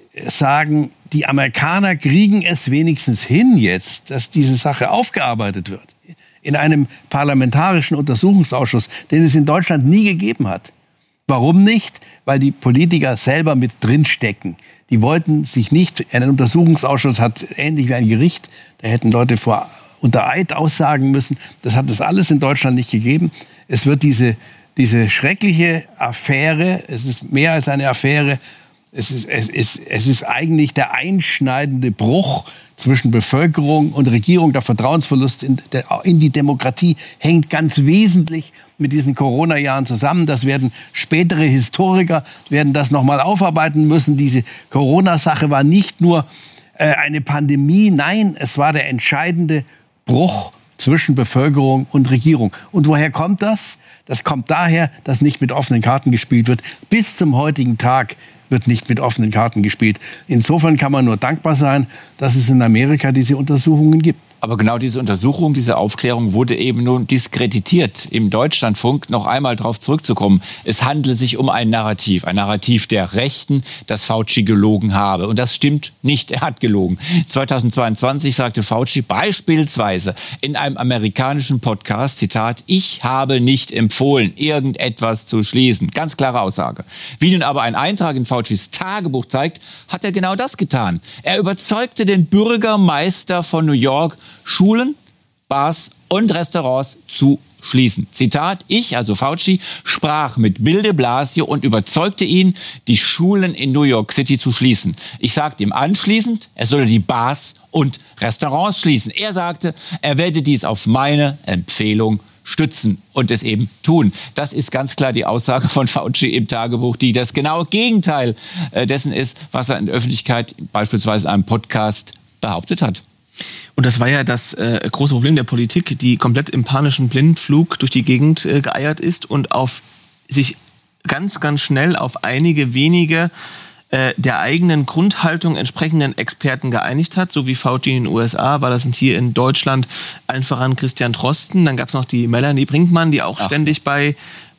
sagen, die Amerikaner kriegen es wenigstens hin jetzt, dass diese Sache aufgearbeitet wird. In einem parlamentarischen Untersuchungsausschuss, den es in Deutschland nie gegeben hat. Warum nicht? Weil die Politiker selber mit drinstecken. Die wollten sich nicht, ein Untersuchungsausschuss hat ähnlich wie ein Gericht, da hätten Leute vor unter Eid aussagen müssen. Das hat es alles in Deutschland nicht gegeben. Es wird diese, diese schreckliche Affäre, es ist mehr als eine Affäre, Es ist, es, ist, es ist eigentlich der einschneidende Bruch zwischen Bevölkerung und Regierung. Der Vertrauensverlust in, der, in die Demokratie hängt ganz wesentlich mit diesen Corona-Jahren zusammen. Das werden spätere Historiker werden das nochmal aufarbeiten müssen. Diese Corona-Sache war nicht nur äh, eine Pandemie, nein, es war der entscheidende Bruch zwischen Bevölkerung und Regierung. Und woher kommt das? Das kommt daher, dass nicht mit offenen Karten gespielt wird. Bis zum heutigen Tag wird nicht mit offenen Karten gespielt. Insofern kann man nur dankbar sein, dass es in Amerika diese Untersuchungen gibt. Aber genau diese Untersuchung, diese Aufklärung wurde eben nun diskreditiert. Im Deutschlandfunk noch einmal darauf zurückzukommen. Es handelt sich um ein Narrativ, ein Narrativ der Rechten, dass Fauci gelogen habe. Und das stimmt nicht, er hat gelogen. zweitausendzweiundzwanzig sagte Fauci beispielsweise in einem amerikanischen Podcast, Zitat, ich habe nicht empfohlen, irgendetwas zu schließen. Ganz klare Aussage. Wie nun aber ein Eintrag in Faucis Tagebuch zeigt, hat er genau das getan. Er überzeugte den Bürgermeister von New York, Schulen, Bars und Restaurants zu schließen. Zitat, ich, also Fauci, sprach mit Bill de Blasio und überzeugte ihn, die Schulen in New York City zu schließen. Ich sagte ihm anschließend, er solle die Bars und Restaurants schließen. Er sagte, er werde dies auf meine Empfehlung stützen und es eben tun. Das ist ganz klar die Aussage von Fauci im Tagebuch, die das genaue Gegenteil dessen ist, was er in der Öffentlichkeit, beispielsweise in einem Podcast, behauptet hat. Und das war ja das äh, große Problem der Politik, die komplett im panischen Blindflug durch die Gegend äh, geeiert ist und auf sich ganz, ganz schnell auf einige wenige äh, der eigenen Grundhaltung entsprechenden Experten geeinigt hat, so wie Fauci in den U S A, war das hier in Deutschland allen voran Christian Drosten. Dann gab es noch die Melanie Brinkmann, die auch Ach. ständig bei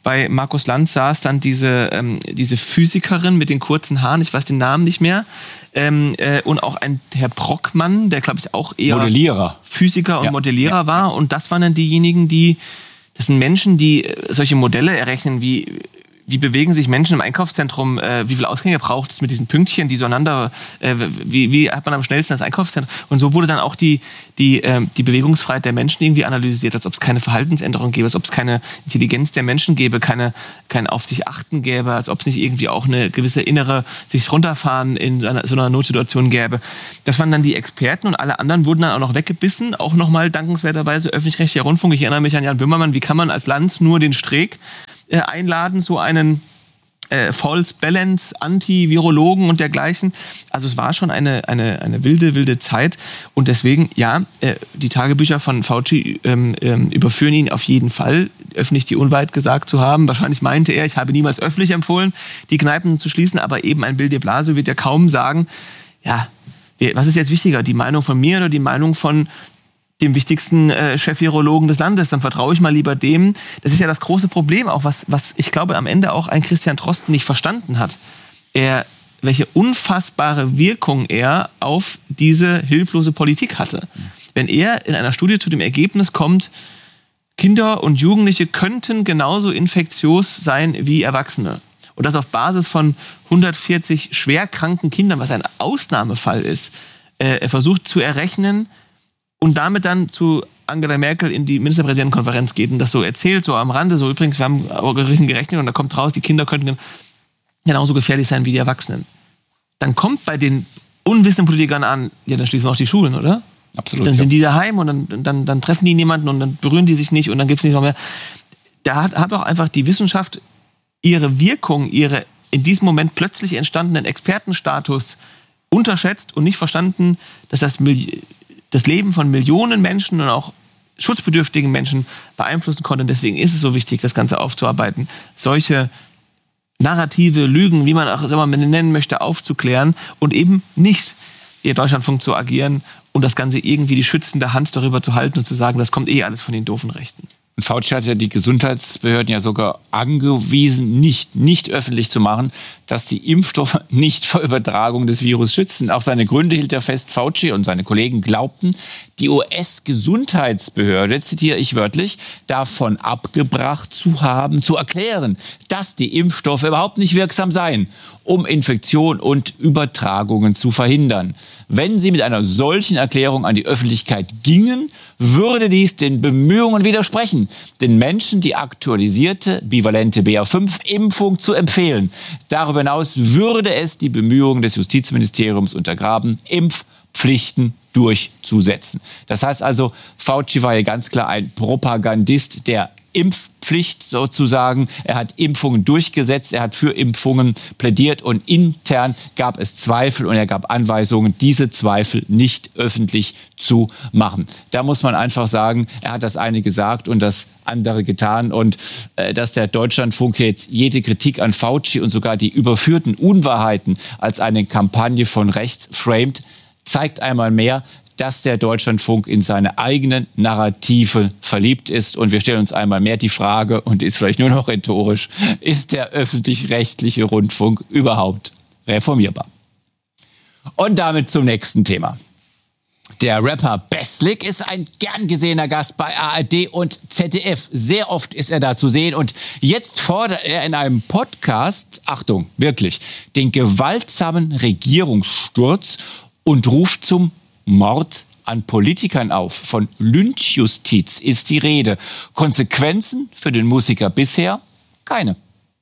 bei Markus Lanz saß dann diese, ähm, diese Physikerin mit den kurzen Haaren, ich weiß den Namen nicht mehr, ähm, äh, und auch ein Herr Brockmann, der glaube ich auch eher Modellierer. Physiker und ja. Modellierer ja. war. Und das waren dann diejenigen, die, das sind Menschen, die solche Modelle errechnen, wie Wie bewegen sich Menschen im Einkaufszentrum? Äh, wie viele Ausgänge braucht es mit diesen Pünktchen, die so einander? Äh, wie, wie hat man am schnellsten das Einkaufszentrum? Und so wurde dann auch die die äh, die Bewegungsfreiheit der Menschen irgendwie analysiert, als ob es keine Verhaltensänderung gäbe, als ob es keine Intelligenz der Menschen gäbe, keine kein auf sich achten gäbe, als ob es nicht irgendwie auch eine gewisse innere sich runterfahren in einer, so einer Notsituation gäbe. Das waren dann die Experten und alle anderen wurden dann auch noch weggebissen. Auch nochmal dankenswerterweise öffentlich-rechtlicher Rundfunk. Ich erinnere mich an Jan Böhmermann. Wie kann man als Lanz nur den Streeck einladen, so einen äh, False Balance, Anti-Virologen und dergleichen. Also es war schon eine, eine, eine wilde, wilde Zeit. Und deswegen, ja, äh, die Tagebücher von Fauci ähm, ähm, überführen ihn auf jeden Fall, öffentlich die Unwahrheit gesagt zu haben. Wahrscheinlich meinte er, ich habe niemals öffentlich empfohlen, die Kneipen zu schließen, aber eben ein Bill de Blasio wird ja kaum sagen, ja, was ist jetzt wichtiger, die Meinung von mir oder die Meinung von dem wichtigsten äh, Chef-Virologen des Landes, dann vertraue ich mal lieber dem. Das ist ja das große Problem auch, was, was ich glaube am Ende auch ein Christian Drosten nicht verstanden hat. Er, welche unfassbare Wirkung er auf diese hilflose Politik hatte. Wenn er in einer Studie zu dem Ergebnis kommt, Kinder und Jugendliche könnten genauso infektiös sein wie Erwachsene. Und das auf Basis von hundertvierzig schwerkranken Kindern, was ein Ausnahmefall ist. Äh, er versucht zu errechnen, und damit dann zu Angela Merkel in die Ministerpräsidentenkonferenz geht und das so erzählt, so am Rande, so übrigens, wir haben gerechnet und da kommt raus, die Kinder könnten genauso gefährlich sein wie die Erwachsenen. Dann kommt bei den unwissenden Politikern an, ja, dann schließen wir auch die Schulen, oder? Absolut. Dann sind ja. die daheim und dann, dann, dann treffen die niemanden und dann berühren die sich nicht und dann gibt es nicht noch mehr. Da hat, hat auch einfach die Wissenschaft ihre Wirkung, ihre in diesem Moment plötzlich entstandenen Expertenstatus unterschätzt und nicht verstanden, dass das Mil- das Leben von Millionen Menschen und auch schutzbedürftigen Menschen beeinflussen konnte. Und deswegen ist es so wichtig, das Ganze aufzuarbeiten, solche Narrative, Lügen, wie man auch immer nennen möchte, aufzuklären und eben nicht ihr Deutschlandfunk zu agieren und das Ganze irgendwie die schützende Hand darüber zu halten und zu sagen, das kommt eh alles von den doofen Rechten. Und Fauci hat ja die Gesundheitsbehörden ja sogar angewiesen, nicht, nicht öffentlich zu machen, dass die Impfstoffe nicht vor Übertragung des Virus schützen. Auch seine Gründe hielt er fest. Fauci und seine Kollegen glaubten, die U S-Gesundheitsbehörde, zitiere ich wörtlich, davon abgebracht zu haben, zu erklären, dass die Impfstoffe überhaupt nicht wirksam seien, um Infektion und Übertragungen zu verhindern. Wenn sie mit einer solchen Erklärung an die Öffentlichkeit gingen, würde dies den Bemühungen widersprechen, den Menschen die aktualisierte bivalente B A fünf Impfung zu empfehlen. Darüber hinaus würde es die Bemühungen des Justizministeriums untergraben, Impfpflichten durchzusetzen. Das heißt also, Fauci war ja ganz klar ein Propagandist der Impfpflicht sozusagen. Er hat Impfungen durchgesetzt, er hat für Impfungen plädiert und intern gab es Zweifel und er gab Anweisungen, diese Zweifel nicht öffentlich zu machen. Da muss man einfach sagen, er hat das eine gesagt und das andere getan und äh, dass der Deutschlandfunk jetzt jede Kritik an Fauci und sogar die überführten Unwahrheiten als eine Kampagne von rechts framed, zeigt einmal mehr, dass der Deutschlandfunk in seine eigenen Narrative verliebt ist. Und wir stellen uns einmal mehr die Frage, und ist vielleicht nur noch rhetorisch, ist der öffentlich-rechtliche Rundfunk überhaupt reformierbar? Und damit zum nächsten Thema. Der Rapper Beslik ist ein gern gesehener Gast bei A R D und Z D F. Sehr oft ist er da zu sehen und jetzt fordert er in einem Podcast, Achtung, wirklich, den gewaltsamen Regierungssturz und ruft zum Mord an Politikern auf. Von Lynchjustiz ist die Rede. Konsequenzen für den Musiker bisher? Keine.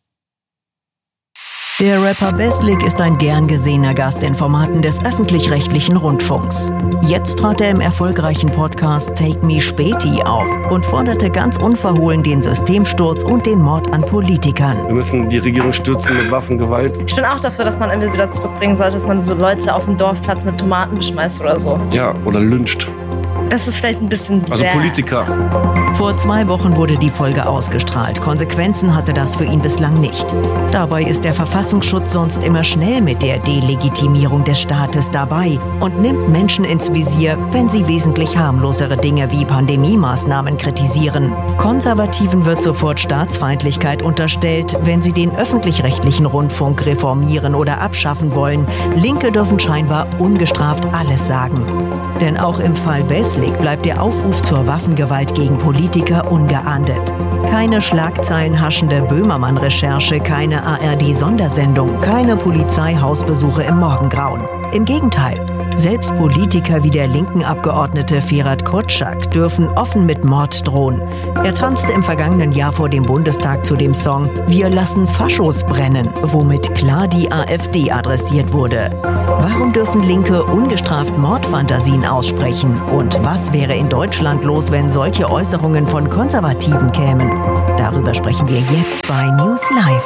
Der Rapper Beslik ist ein gern gesehener Gast in Formaten des öffentlich-rechtlichen Rundfunks. Jetzt trat er im erfolgreichen Podcast Take Me Späti auf und forderte ganz unverhohlen den Systemsturz und den Mord an Politikern. Wir müssen die Regierung stürzen mit Waffengewalt. Ich bin auch dafür, dass man entweder wieder zurückbringen sollte, dass man so Leute auf dem Dorfplatz mit Tomaten beschmeißt oder so. Ja, oder lyncht. Das ist vielleicht ein bisschen sehr... Also Politiker. Vor zwei Wochen wurde die Folge ausgestrahlt. Konsequenzen hatte das für ihn bislang nicht. Dabei ist der Verfassungsschutz sonst immer schnell mit der Delegitimierung des Staates dabei und nimmt Menschen ins Visier, wenn sie wesentlich harmlosere Dinge wie Pandemie-Maßnahmen kritisieren. Konservativen wird sofort Staatsfeindlichkeit unterstellt, wenn sie den öffentlich-rechtlichen Rundfunk reformieren oder abschaffen wollen. Linke dürfen scheinbar ungestraft alles sagen. Denn auch im Fall Beslik bleibt der Aufruf zur Waffengewalt gegen Politiker ungeahndet. Keine schlagzeilenhaschende Böhmermann-Recherche, keine A R D-Sondersendung, keine Polizeihausbesuche im Morgengrauen. Im Gegenteil, selbst Politiker wie der linken Abgeordnete Ferhat Kotschak dürfen offen mit Mord drohen. Er tanzte im vergangenen Jahr vor dem Bundestag zu dem Song "Wir lassen Faschos brennen", womit klar die AfD adressiert wurde. Warum dürfen Linke ungestraft Mordfantasien aussprechen? Und was wäre in Deutschland los, wenn solche Äußerungen von Konservativen kämen? Darüber sprechen wir jetzt bei News Live.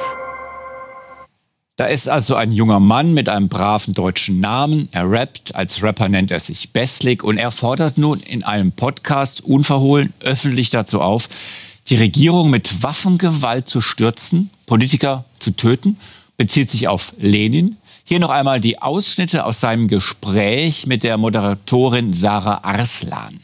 Da ist also ein junger Mann mit einem braven deutschen Namen. Er rappt, als Rapper nennt er sich Beslik und er fordert nun in einem Podcast unverhohlen öffentlich dazu auf, die Regierung mit Waffengewalt zu stürzen, Politiker zu töten, bezieht sich auf Lenin. Hier noch einmal die Ausschnitte aus seinem Gespräch mit der Moderatorin Sarah Arslan.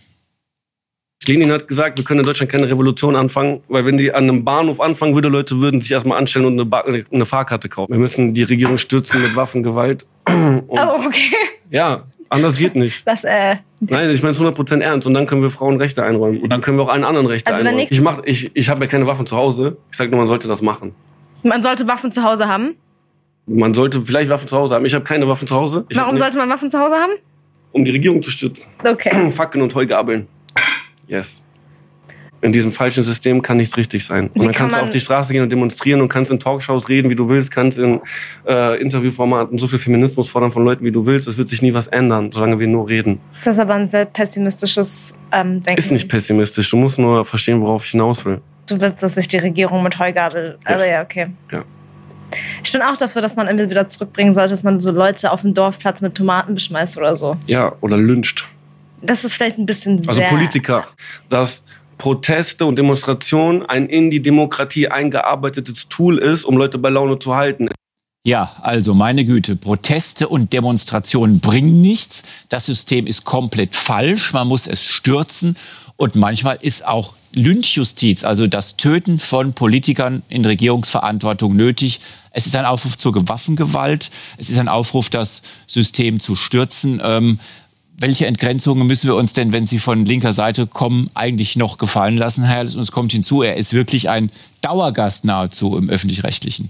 Lenin hat gesagt, wir können in Deutschland keine Revolution anfangen, weil wenn die an einem Bahnhof anfangen würde, Leute würden sich erstmal anstellen und eine, ba- eine Fahrkarte kaufen. Wir müssen die Regierung stürzen mit Waffengewalt. Und Oh, okay. ja, anders geht nicht. Das, äh, Nein, ich meine es hundert Prozent ernst. Und dann können wir Frauen Rechte einräumen. Und dann können wir auch allen anderen Rechte Also wenn einräumen. nichts- Ich, mach, ich, ich habe ja keine Waffen zu Hause. Ich sage nur, man sollte das machen. man sollte Waffen zu Hause haben. Man sollte vielleicht Waffen zu Hause haben. Ich habe keine Waffen zu Hause. Ich Warum hab sollte man Waffen zu Hause haben? Um die Regierung zu stützen. Okay. Fackeln und Heugabeln. Yes. In diesem falschen System kann nichts richtig sein. Und Wie dann kann kannst du man- auf die Straße gehen und demonstrieren und kannst in Talkshows reden, wie du willst, kannst in äh, Interviewformaten so viel Feminismus fordern von Leuten, wie du willst. Es wird sich nie was ändern, solange wir nur reden. Das ist aber ein sehr pessimistisches ähm, Denken. Ist nicht pessimistisch. Du musst nur verstehen, worauf ich hinaus will. Du willst, dass sich die Regierung mit Heugabel... Also Yes. ja, okay. Ja. Ich bin auch dafür, dass man irgendwie wieder zurückbringen sollte, dass man so Leute auf dem Dorfplatz mit Tomaten beschmeißt oder so. Ja, oder lyncht. Das ist vielleicht ein bisschen sehr... Also Politiker. Dass Proteste und Demonstrationen ein in die Demokratie eingearbeitetes Tool ist, um Leute bei Laune zu halten. Ja, also meine Güte, Proteste und Demonstrationen bringen nichts. Das System ist komplett falsch, man muss es stürzen. Und manchmal ist auch Lynchjustiz, also das Töten von Politikern in Regierungsverantwortung nötig. Es ist ein Aufruf zur Waffengewalt, es ist ein Aufruf, das System zu stürzen. Ähm, welche Entgrenzungen müssen wir uns denn, wenn sie von linker Seite kommen, eigentlich noch gefallen lassen, Herr Herrles? Und es kommt hinzu, er ist wirklich ein Dauergast nahezu im Öffentlich-Rechtlichen.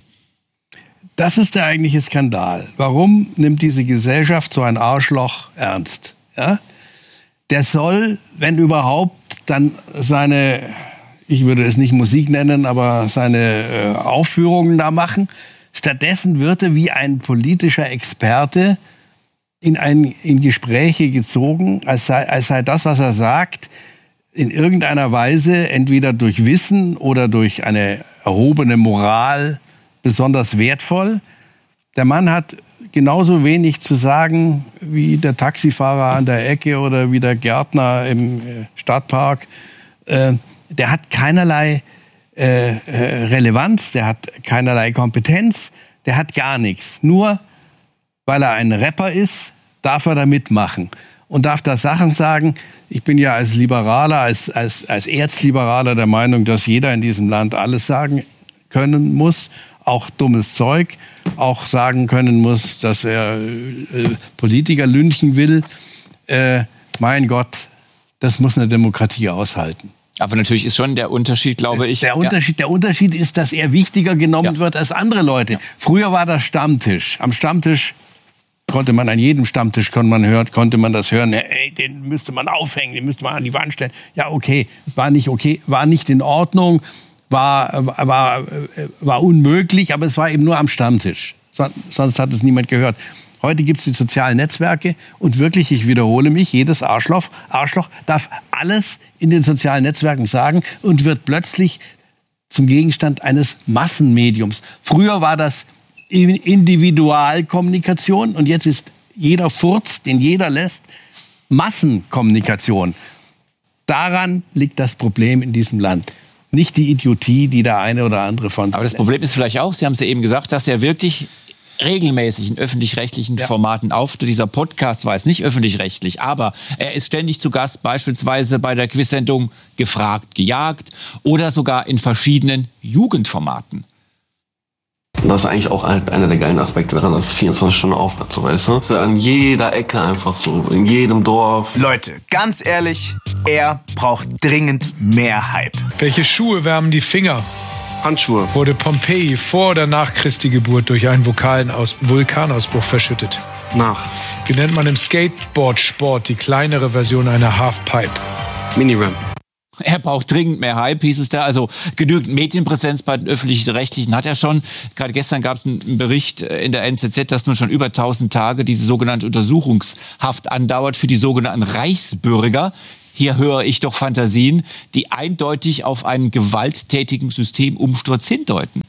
Das ist der eigentliche Skandal. Warum nimmt diese Gesellschaft so ein Arschloch ernst? Ja? Der soll, wenn überhaupt, dann seine, ich würde es nicht Musik nennen, aber seine äh, Aufführungen da machen. Stattdessen wird er wie ein politischer Experte in, ein, in Gespräche gezogen, als sei, als sei das, was er sagt, in irgendeiner Weise entweder durch Wissen oder durch eine erhobene Moral besonders wertvoll. Der Mann hat genauso wenig zu sagen wie der Taxifahrer an der Ecke oder wie der Gärtner im Stadtpark. Äh, der hat keinerlei äh, Relevanz, der hat keinerlei Kompetenz, der hat gar nichts. Nur weil er ein Rapper ist, darf er da mitmachen und darf da Sachen sagen. Ich bin ja als Liberaler, als, als, als Erzliberaler der Meinung, dass jeder in diesem Land alles sagen können muss, auch dummes Zeug, auch sagen können muss, dass er äh, Politiker lynchen will. Äh, mein Gott, das muss eine Demokratie aushalten. Aber natürlich ist schon der Unterschied, glaube ich. Der Unterschied, der Unterschied ist, dass er wichtiger genommen ja. wird als andere Leute. Ja. Früher war das Stammtisch. Am Stammtisch konnte man, an jedem Stammtisch konnte man, hören, konnte man das hören. Ey, den müsste man aufhängen, den müsste man an die Wand stellen. Ja, okay, war nicht okay, war nicht in Ordnung, war, war, war unmöglich, aber es war eben nur am Stammtisch. Sonst hat es niemand gehört. Heute gibt es die sozialen Netzwerke und wirklich, ich wiederhole mich, jedes Arschloch, Arschloch darf alles in den sozialen Netzwerken sagen und wird plötzlich zum Gegenstand eines Massenmediums. Früher war das Individualkommunikation und jetzt ist jeder Furz, den jeder lässt, Massenkommunikation. Daran liegt das Problem in diesem Land. Nicht die Idiotie, die der eine oder andere von sich Aber das Problem ist vielleicht auch, Sie haben es ja eben gesagt, dass er wirklich regelmäßig in öffentlich-rechtlichen ja. Formaten auftritt. Dieser Podcast war jetzt nicht öffentlich-rechtlich, aber er ist ständig zu Gast, beispielsweise bei der Quizsendung Gefragt, gejagt oder sogar in verschiedenen Jugendformaten. Das ist eigentlich auch einer der geilen Aspekte daran, dass es vierundzwanzig Stunden aufhat, so weißt du? Das ist an jeder Ecke einfach so, in jedem Dorf. Leute, ganz ehrlich, er braucht dringend mehr Hype. Welche Schuhe wärmen die Finger? Handschuhe. Wurde Pompeji vor oder nach Christi Geburt durch einen Vulkanaus- Vulkanausbruch verschüttet? Nach. Wie nennt man im Skateboard-Sport die kleinere Version einer Halfpipe? Mini-Ramp. Er braucht dringend mehr Hype, hieß es da. Also genügend Medienpräsenz bei den Öffentlich-Rechtlichen hat er schon. Gerade gestern gab es einen Bericht in der N Z Z, dass nun schon über tausend Tage diese sogenannte Untersuchungshaft andauert für die sogenannten Reichsbürger. Hier höre ich doch Fantasien, die eindeutig auf einen gewalttätigen Systemumsturz hindeuten.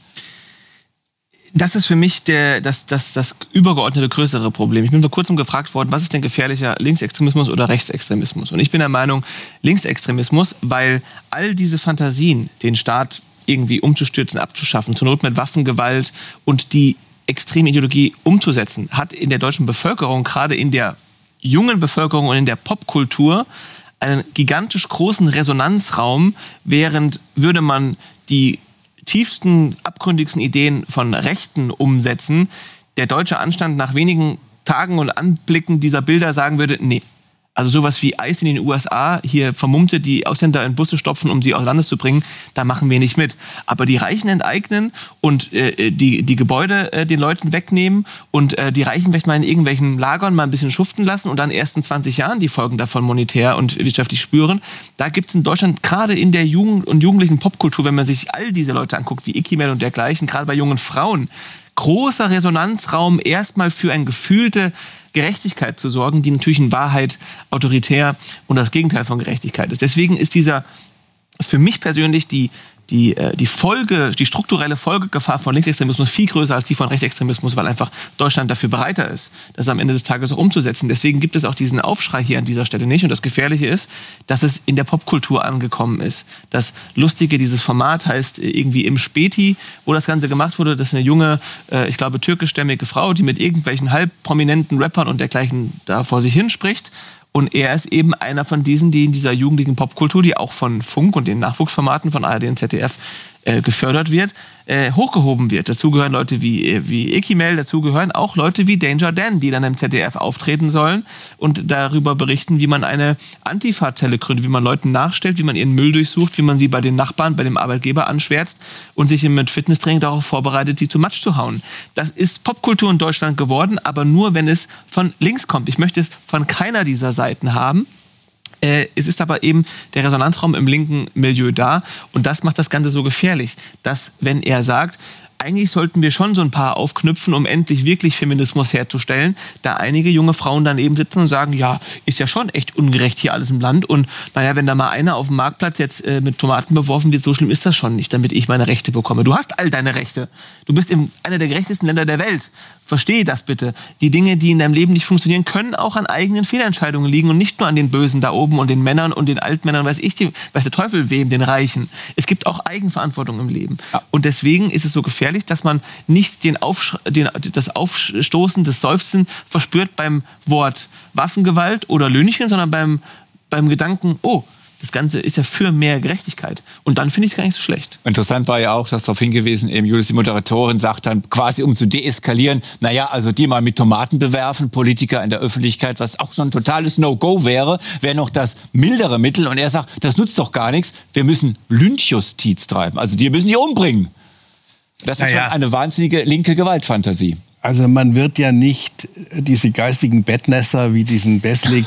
Das ist für mich der, das, das, das übergeordnete größere Problem. Ich bin vor kurzem gefragt worden, was ist denn gefährlicher, Linksextremismus oder Rechtsextremismus? Und ich bin der Meinung, Linksextremismus, weil all diese Fantasien, den Staat irgendwie umzustürzen, abzuschaffen, zur Not mit Waffengewalt und die extreme Ideologie umzusetzen, hat in der deutschen Bevölkerung, gerade in der jungen Bevölkerung und in der Popkultur, einen gigantisch großen Resonanzraum, während würde man die tiefsten, abgründigsten Ideen von Rechten umsetzen, der deutsche Anstand nach wenigen Tagen und Anblicken dieser Bilder sagen würde, nee. Also sowas wie ICE in den U S A, hier Vermummte, die Ausländer in Busse stopfen, um sie aus Landes zu bringen, da machen wir nicht mit. Aber die Reichen enteignen und äh, die, die Gebäude äh, den Leuten wegnehmen und äh, die Reichen vielleicht mal in irgendwelchen Lagern mal ein bisschen schuften lassen und dann erst in zwanzig Jahren die Folgen davon monetär und wirtschaftlich spüren. Da gibt es in Deutschland, gerade in der Jugend- und jugendlichen Popkultur, wenn man sich all diese Leute anguckt, wie Ikimel und dergleichen, gerade bei jungen Frauen, großer Resonanzraum erstmal für eine gefühlte Gerechtigkeit zu sorgen, die natürlich in Wahrheit autoritär und das Gegenteil von Gerechtigkeit ist. Deswegen ist dieser, ist für mich persönlich die, die, die Folge, die strukturelle Folgegefahr von Linksextremismus viel größer als die von Rechtsextremismus, weil einfach Deutschland dafür bereiter ist, das am Ende des Tages auch umzusetzen. Deswegen gibt es auch diesen Aufschrei hier an dieser Stelle nicht. Und das Gefährliche ist, dass es in der Popkultur angekommen ist. Das Lustige, dieses Format heißt irgendwie Im Späti, wo das Ganze gemacht wurde. Das ist eine junge, äh, ich glaube, türkischstämmige Frau, die mit irgendwelchen halb prominenten Rappern und dergleichen da vor sich hinspricht. Und er ist eben einer von diesen, die in dieser jugendlichen Popkultur, die auch von Funk und den Nachwuchsformaten von A R D und Z D F äh, gefördert wird, äh, hochgehoben wird. Dazu gehören Leute wie, wie Ikimel, dazu gehören auch Leute wie Danger Dan, die dann im Z D F auftreten sollen und darüber berichten, wie man eine Antifa-Zelle gründet, wie man Leuten nachstellt, wie man ihren Müll durchsucht, wie man sie bei den Nachbarn, bei dem Arbeitgeber anschwärzt und sich mit Fitnesstraining darauf vorbereitet, die zu Matsch zu hauen. Das ist Popkultur in Deutschland geworden, aber nur, wenn es von links kommt. Ich möchte es von keiner dieser Seiten haben. Äh, es ist aber eben der Resonanzraum im linken Milieu da und das macht das Ganze so gefährlich, dass wenn er sagt, eigentlich sollten wir schon so ein paar aufknüpfen, um endlich wirklich Feminismus herzustellen, da einige junge Frauen dann eben sitzen und sagen, ja, ist ja schon echt ungerecht hier alles im Land und naja, wenn da mal einer auf dem Marktplatz jetzt äh, mit Tomaten beworfen wird, so schlimm ist das schon nicht, damit ich meine Rechte bekomme. Du hast all deine Rechte. Du bist in einer der gerechtesten Länder der Welt. Verstehe das bitte. Die Dinge, die in deinem Leben nicht funktionieren, können auch an eigenen Fehlentscheidungen liegen und nicht nur an den Bösen da oben und den Männern und den Altmännern, weiß ich, die, weiß der Teufel wem, den Reichen. Es gibt auch Eigenverantwortung im Leben. Ja. Und deswegen ist es so gefährlich, dass man nicht den Aufsch- den, das Aufstoßen, das Seufzen verspürt beim Wort Waffengewalt oder Löhnchen, sondern beim, beim Gedanken, oh, das Ganze ist ja für mehr Gerechtigkeit. Und dann finde ich es gar nicht so schlecht. Interessant war ja auch, dass darauf hingewiesen, eben Julius, die Moderatorin, sagt dann quasi, um zu deeskalieren, naja, also die mal mit Tomaten bewerfen, Politiker in der Öffentlichkeit, was auch schon ein totales No-Go wäre, wäre noch das mildere Mittel. Und er sagt, das nutzt doch gar nichts, wir müssen Lynchjustiz treiben. Also die müssen die umbringen. Das ist naja. schon eine wahnsinnige linke Gewaltfantasie. Also man wird ja nicht diese geistigen Bettnässer wie diesen Beslik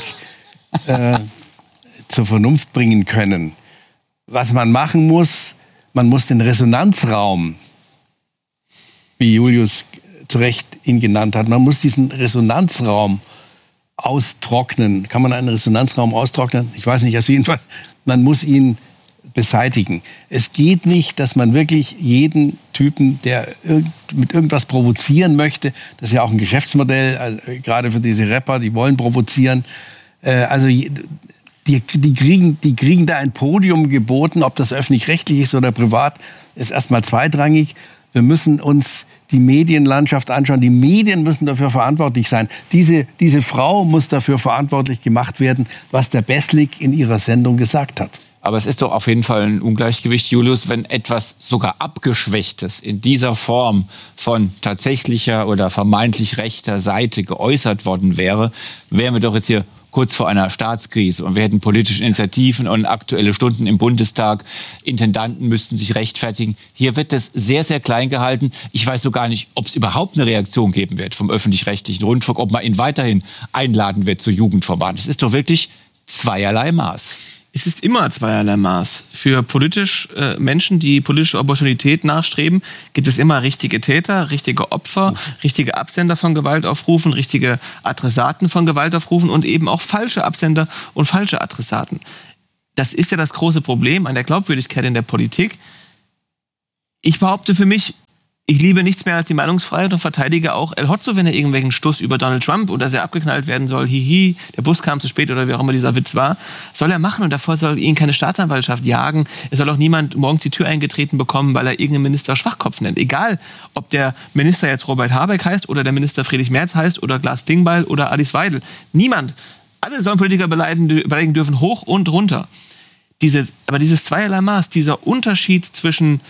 äh, zur Vernunft bringen können. Was man machen muss, man muss den Resonanzraum, wie Julius zu Recht ihn genannt hat, man muss diesen Resonanzraum austrocknen. Kann man einen Resonanzraum austrocknen? Ich weiß nicht, also jedenfalls, man muss ihn beseitigen. Es geht nicht, dass man wirklich jeden Typen, der irgend, mit irgendwas provozieren möchte, das ist ja auch ein Geschäftsmodell, also gerade für diese Rapper, die wollen provozieren, äh, also die, die, kriegen, die kriegen da ein Podium geboten, ob das öffentlich-rechtlich ist oder privat, ist erstmal zweitrangig. Wir müssen uns die Medienlandschaft anschauen. Die Medien müssen dafür verantwortlich sein. Diese, diese Frau muss dafür verantwortlich gemacht werden, was der Beslik in ihrer Sendung gesagt hat. Aber es ist doch auf jeden Fall ein Ungleichgewicht, Julius, wenn etwas sogar Abgeschwächtes in dieser Form von tatsächlicher oder vermeintlich rechter Seite geäußert worden wäre, wären wir doch jetzt hier kurz vor einer Staatskrise und wir hätten politische Initiativen und aktuelle Stunden im Bundestag. Intendanten müssten sich rechtfertigen. Hier wird das sehr, sehr klein gehalten. Ich weiß so gar nicht, ob es überhaupt eine Reaktion geben wird vom öffentlich-rechtlichen Rundfunk, ob man ihn weiterhin einladen wird zu Jugendformaten. Das ist doch wirklich zweierlei Maß. Es ist immer zweierlei Maß. Für politisch äh, Menschen, die politische Opportunität nachstreben, gibt es immer richtige Täter, richtige Opfer, richtige Absender von Gewaltaufrufen, richtige Adressaten von Gewaltaufrufen und eben auch falsche Absender und falsche Adressaten. Das ist ja das große Problem an der Glaubwürdigkeit in der Politik. Ich behaupte für mich, ich liebe nichts mehr als die Meinungsfreiheit und verteidige auch El Hotzo, wenn er irgendwelchen Stuss über Donald Trump und dass er abgeknallt werden soll, hihi, der Bus kam zu spät oder wie auch immer dieser Witz war, soll er machen und davor soll ihn keine Staatsanwaltschaft jagen. Es soll auch niemand morgens die Tür eingetreten bekommen, weil er irgendeinen Minister Schwachkopf nennt. Egal, ob der Minister jetzt Robert Habeck heißt oder der Minister Friedrich Merz heißt oder Klaas Klingbeil oder Alice Weidel. Niemand. Alle sollen Politiker beleidigen, beleidigen dürfen, hoch und runter. Diese, aber dieses zweierlei Maß, dieser Unterschied zwischen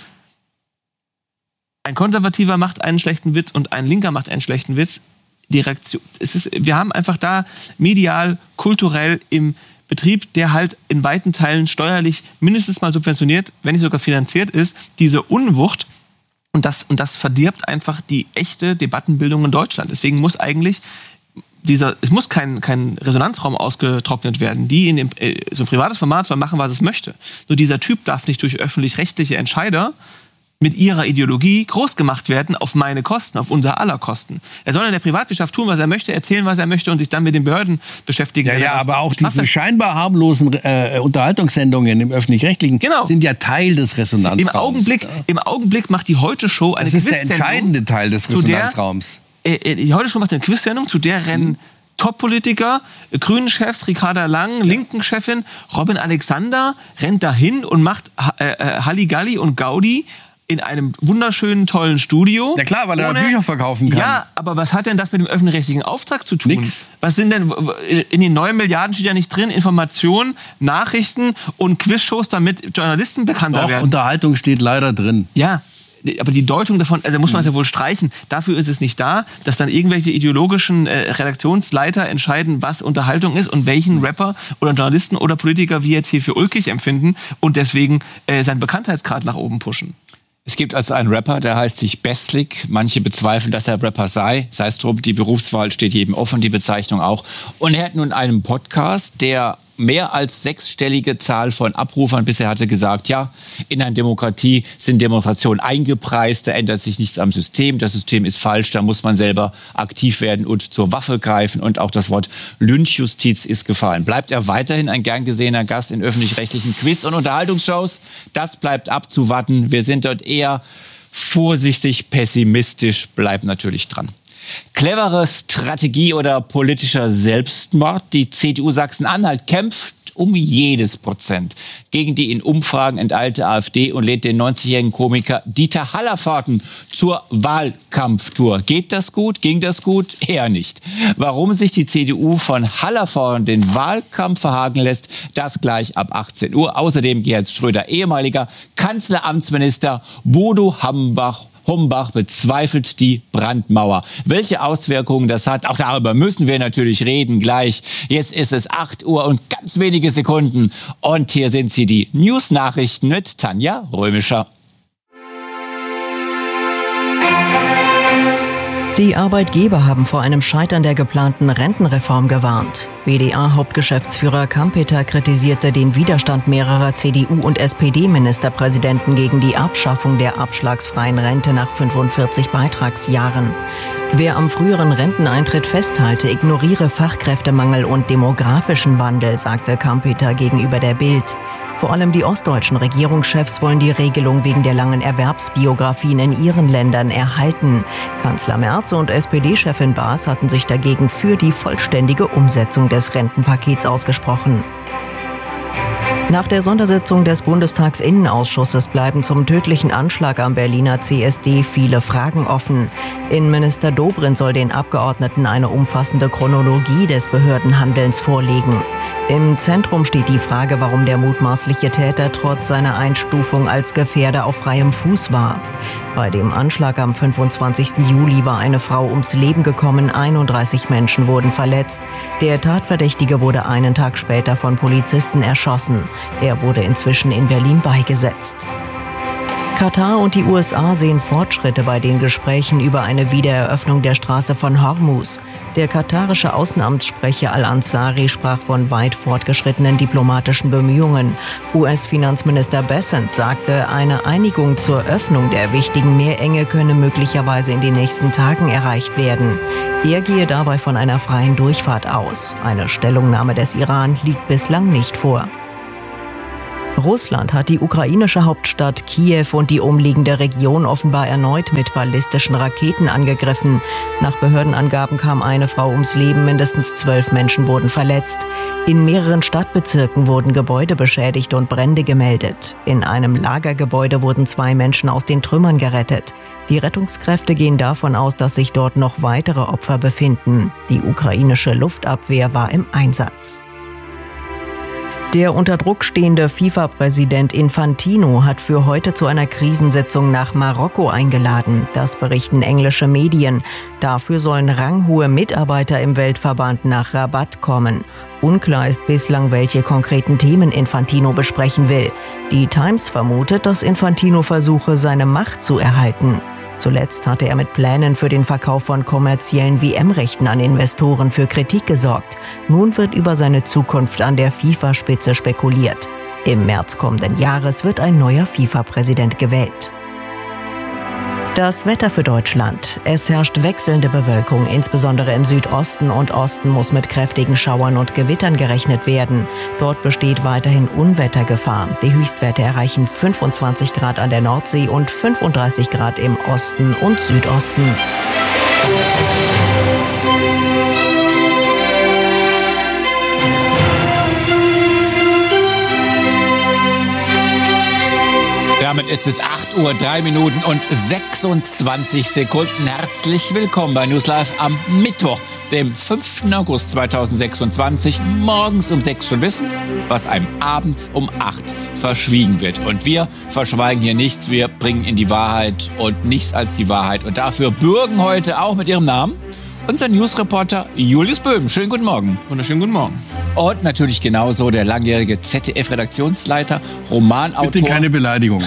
ein Konservativer macht einen schlechten Witz und ein Linker macht einen schlechten Witz. Die Reaktion, es ist, wir haben einfach da medial, kulturell im Betrieb, der halt in weiten Teilen steuerlich mindestens mal subventioniert, wenn nicht sogar finanziert ist, diese Unwucht. Und das, und das verdirbt einfach die echte Debattenbildung in Deutschland. Deswegen muss eigentlich dieser, es muss kein, kein Resonanzraum ausgetrocknet werden. Die in dem, so ein privates Format soll machen, was es möchte. Nur dieser Typ darf nicht durch öffentlich-rechtliche Entscheider mit ihrer Ideologie groß gemacht werden auf meine Kosten, auf unser aller Kosten. Er soll in der Privatwirtschaft tun, was er möchte, erzählen, was er möchte und sich dann mit den Behörden beschäftigen. Ja, ja, aber auch diese scheinbar harmlosen äh, Unterhaltungssendungen im Öffentlich-Rechtlichen genau. sind ja Teil des Resonanzraums. Im Augenblick, ja. Im Augenblick macht die Heute-Show eine Quiz-Sendung. Das ist der entscheidende Teil des Resonanzraums. Der, äh, die Heute-Show macht eine Quiz-Sendung, zu der rennen hm. Top-Politiker, Grünen-Chefs, Ricarda Lang, ja. Linken-Chefin, Robin Alexander rennt dahin und macht äh, äh, Halligalli und Gaudi in einem wunderschönen, tollen Studio. Ja klar, weil er ohne, Bücher verkaufen kann. Ja, aber was hat denn das mit dem öffentlich-rechtlichen Auftrag zu tun? Nix. Was sind denn, in den neuen Milliarden steht ja nicht drin, Informationen, Nachrichten und Quizshows, damit Journalisten bekannter Doch, werden. Unterhaltung steht leider drin. Ja, aber die Deutung davon, also muss man es ja wohl streichen. Dafür ist es nicht da, dass dann irgendwelche ideologischen äh, Redaktionsleiter entscheiden, was Unterhaltung ist und welchen Rapper oder Journalisten oder Politiker wir jetzt hier für ulkig empfinden und deswegen äh, seinen Bekanntheitsgrad nach oben pushen. Es gibt also einen Rapper, der heißt sich Beslik. Manche bezweifeln, dass er Rapper sei. Sei es drum, die Berufswahl steht jedem offen, die Bezeichnung auch. Und er hat nun einen Podcast, der mehr als sechsstellige Zahl von Abrufern bisher hatte gesagt, ja, in einer Demokratie sind Demonstrationen eingepreist, da ändert sich nichts am System, das System ist falsch, da muss man selber aktiv werden und zur Waffe greifen und auch das Wort Lynchjustiz ist gefallen. Bleibt er weiterhin ein gern gesehener Gast in öffentlich-rechtlichen Quiz- und Unterhaltungsshows? Das bleibt abzuwarten. Wir sind dort eher vorsichtig pessimistisch, bleibt natürlich dran. Clevere Strategie oder politischer Selbstmord? Die C D U Sachsen-Anhalt kämpft um jedes Prozent gegen die in Umfragen enteilte AfD und lädt den neunzigjährigen Komiker Dieter Hallervorden zur Wahlkampftour. Geht das gut? Ging das gut? Eher nicht. Warum sich die C D U von Hallervorden den Wahlkampf verhaken lässt, das gleich ab achtzehn Uhr. Außerdem Gerhard Schröder, ehemaliger Kanzleramtsminister Bodo Hambach, Hombach bezweifelt die Brandmauer. Welche Auswirkungen das hat, auch darüber müssen wir natürlich reden gleich. Jetzt ist es acht Uhr und ganz wenige Sekunden. Und hier sind sie, die News-Nachrichten mit Tanja Römischer. Die Arbeitgeber haben vor einem Scheitern der geplanten Rentenreform gewarnt. B D A-Hauptgeschäftsführer Kampeter kritisierte den Widerstand mehrerer C D U- und S P D-Ministerpräsidenten gegen die Abschaffung der abschlagsfreien Rente nach fünfundvierzig Beitragsjahren. Wer am früheren Renteneintritt festhalte, ignoriere Fachkräftemangel und demografischen Wandel, sagte Kampeter gegenüber der Bild. Vor allem die ostdeutschen Regierungschefs wollen die Regelung wegen der langen Erwerbsbiografien in ihren Ländern erhalten. Kanzler Merz und S P D-Chefin Baas hatten sich dagegen für die vollständige Umsetzung des Rentenpakets ausgesprochen. Nach der Sondersitzung des Bundestagsinnenausschusses bleiben zum tödlichen Anschlag am Berliner C S D viele Fragen offen. Innenminister Dobrindt soll den Abgeordneten eine umfassende Chronologie des Behördenhandelns vorlegen. Im Zentrum steht die Frage, warum der mutmaßliche Täter trotz seiner Einstufung als Gefährder auf freiem Fuß war. Bei dem Anschlag am fünfundzwanzigsten Juli war eine Frau ums Leben gekommen, einunddreißig Menschen wurden verletzt. Der Tatverdächtige wurde einen Tag später von Polizisten erschossen. Er wurde inzwischen in Berlin beigesetzt. Katar und die U S A sehen Fortschritte bei den Gesprächen über eine Wiedereröffnung der Straße von Hormuz. Der katarische Außenamtssprecher Al-Ansari sprach von weit fortgeschrittenen diplomatischen Bemühungen. U S-Finanzminister Bessent sagte, eine Einigung zur Öffnung der wichtigen Meerenge könne möglicherweise in den nächsten Tagen erreicht werden. Er gehe dabei von einer freien Durchfahrt aus. Eine Stellungnahme des Iran liegt bislang nicht vor. Russland hat die ukrainische Hauptstadt Kiew und die umliegende Region offenbar erneut mit ballistischen Raketen angegriffen. Nach Behördenangaben kam eine Frau ums Leben, mindestens zwölf Menschen wurden verletzt. In mehreren Stadtbezirken wurden Gebäude beschädigt und Brände gemeldet. In einem Lagergebäude wurden zwei Menschen aus den Trümmern gerettet. Die Rettungskräfte gehen davon aus, dass sich dort noch weitere Opfer befinden. Die ukrainische Luftabwehr war im Einsatz. Der unter Druck stehende FIFA-Präsident Infantino hat für heute zu einer Krisensitzung nach Marokko eingeladen. Das berichten englische Medien. Dafür sollen ranghohe Mitarbeiter im Weltverband nach Rabat kommen. Unklar ist bislang, welche konkreten Themen Infantino besprechen will. Die Times vermutet, dass Infantino versuche, seine Macht zu erhalten. Zuletzt hatte er mit Plänen für den Verkauf von kommerziellen W M-Rechten an Investoren für Kritik gesorgt. Nun wird über seine Zukunft an der FIFA-Spitze spekuliert. Im März kommenden Jahres wird ein neuer FIFA-Präsident gewählt. Das Wetter für Deutschland. Es herrscht wechselnde Bewölkung, insbesondere im Südosten und Osten muss mit kräftigen Schauern und Gewittern gerechnet werden. Dort besteht weiterhin Unwettergefahr. Die Höchstwerte erreichen fünfundzwanzig Grad an der Nordsee und fünfunddreißig Grad im Osten und Südosten. Damit ist es acht Uhr, drei Minuten und sechsundzwanzig Sekunden. Herzlich willkommen bei News Live am Mittwoch, dem fünften August zweitausendsechsundzwanzig. Morgens um sechs schon wissen, was einem abends um acht verschwiegen wird. Und wir verschweigen hier nichts, wir bringen in die Wahrheit und nichts als die Wahrheit. Und dafür bürgen heute auch mit ihrem Namen unser Newsreporter Julius Böhm. Schönen guten Morgen. Wunderschönen guten Morgen. Und natürlich genauso der langjährige Z D F-Redaktionsleiter, Romanautor. Bitte keine Beleidigung.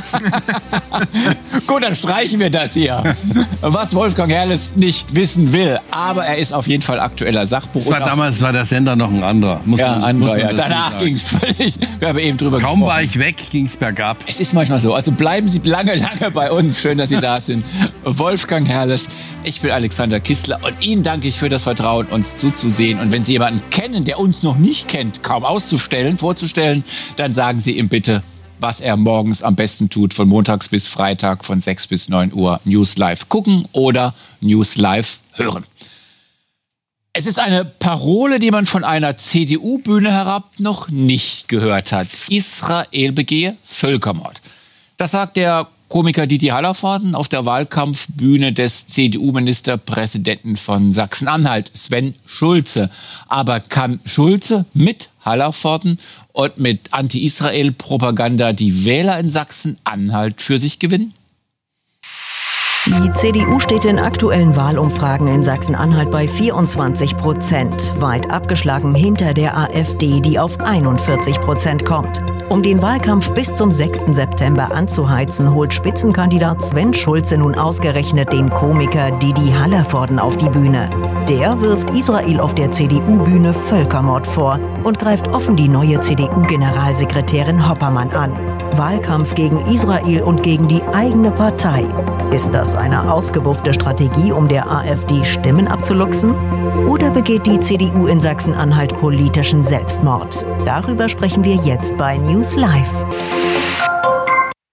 Gut, dann streichen wir das hier. Was Wolfgang Herrles nicht wissen will. Aber er ist auf jeden Fall aktueller Sachbuch. War damals war der Sender noch ein anderer. Muss ja, man, anderer, muss man ja. Danach ging es völlig. Wir haben eben drüber Kaum gesprochen. war ich weg, ging es bergab. Es ist manchmal so. Also bleiben Sie lange, lange bei uns. Schön, dass Sie da sind. Wolfgang Herrles, ich bin Alexander Kissler und Ihnen danke ich für das Vertrauen, uns zuzusehen. Und wenn Sie jemanden kennen, der uns noch nicht kennt, kaum auszustellen, vorzustellen, dann sagen Sie ihm bitte, was er morgens am besten tut, von montags bis Freitag von sechs bis neun Uhr News Live gucken oder News Live hören. Es ist eine Parole, die man von einer C D U-Bühne herab noch nicht gehört hat. Israel begehe Völkermord. Das sagt der Komiker Didi Hallervorden auf der Wahlkampfbühne des C D U-Ministerpräsidenten von Sachsen-Anhalt, Sven Schulze. Aber kann Schulze mit Hallervorden und mit Anti-Israel-Propaganda die Wähler in Sachsen-Anhalt für sich gewinnen? Die C D U steht in aktuellen Wahlumfragen in Sachsen-Anhalt bei vierundzwanzig Prozent, weit abgeschlagen hinter der AfD, die auf einundvierzig Prozent kommt. Um den Wahlkampf bis zum sechsten September anzuheizen, holt Spitzenkandidat Sven Schulze nun ausgerechnet den Komiker Didi Hallervorden auf die Bühne. Der wirft Israel auf der C D U-Bühne Völkermord vor und greift offen die neue C D U-Generalsekretärin Hoppermann an. Wahlkampf gegen Israel und gegen die eigene Partei. Ist das eine ausgebuffte Strategie, um der AfD Stimmen abzuluxen? Oder begeht die C D U in Sachsen-Anhalt politischen Selbstmord? Darüber sprechen wir jetzt bei News Live.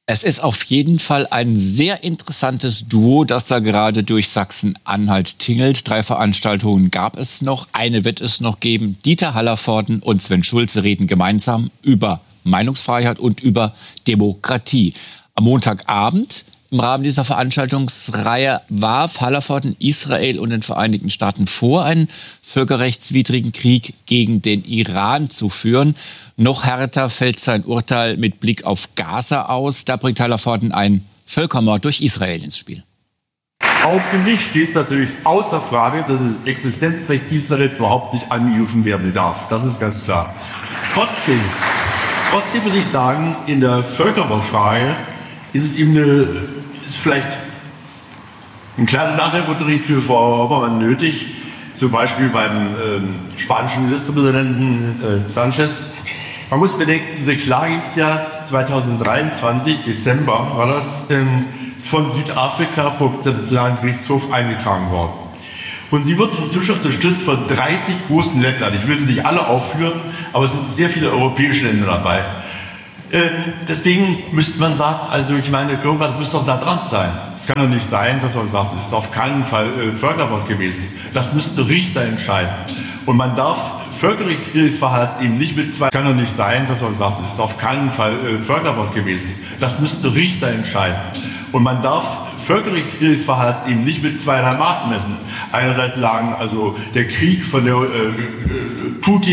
Es ist auf jeden Fall ein sehr interessantes Duo, das da gerade durch Sachsen-Anhalt tingelt. Drei Veranstaltungen gab es noch, eine wird es noch geben. Dieter Hallervorden und Sven Schulze reden gemeinsam über Meinungsfreiheit und über Demokratie. Am Montagabend im Rahmen dieser Veranstaltungsreihe warf Hallervorden Israel und den Vereinigten Staaten vor, einen völkerrechtswidrigen Krieg gegen den Iran zu führen. Noch härter fällt sein Urteil mit Blick auf Gaza aus. Da bringt Hallervorden einen Völkermord durch Israel ins Spiel. Auf dem Licht steht natürlich außer Frage, dass das Existenzrecht Israels überhaupt nicht angegriffen werden darf. Das ist ganz klar. Trotzdem, trotzdem muss ich sagen, in der Völkermordfrage ist es eben eine, ist vielleicht ein kleiner Nachhilfeunterricht für Frau Obermann nötig, zum Beispiel beim ähm, spanischen Ministerpräsidenten äh, Sanchez. Man muss bedenken, diese Klage ist ja zweitausenddreiundzwanzig, Dezember war das, ähm, von Südafrika vor dem Internationalen Gerichtshof eingetragen worden. Und sie wird inzwischen unterstützt von dreißig großen Ländern. Ich will sie nicht alle aufführen, aber es sind sehr viele europäische Länder dabei. Äh, deswegen müsste man sagen, also ich meine, irgendwas muss doch da dran sein. Es kann doch nicht sein, dass man sagt, es ist auf keinen Fall äh, Völkermord gewesen. Das müssten Richter entscheiden. Und man darf völkerrechtswidriges Verhalten eben nicht mit zwei. Kann doch nicht sein, dass man sagt, es ist auf keinen Fall äh, Völkermord gewesen. Das müssten Richter entscheiden. Und man darf völkerrechtswidriges Verhalten eben nicht mit zweierlei Maß messen. Einerseits lagen also der Krieg von der äh, Putin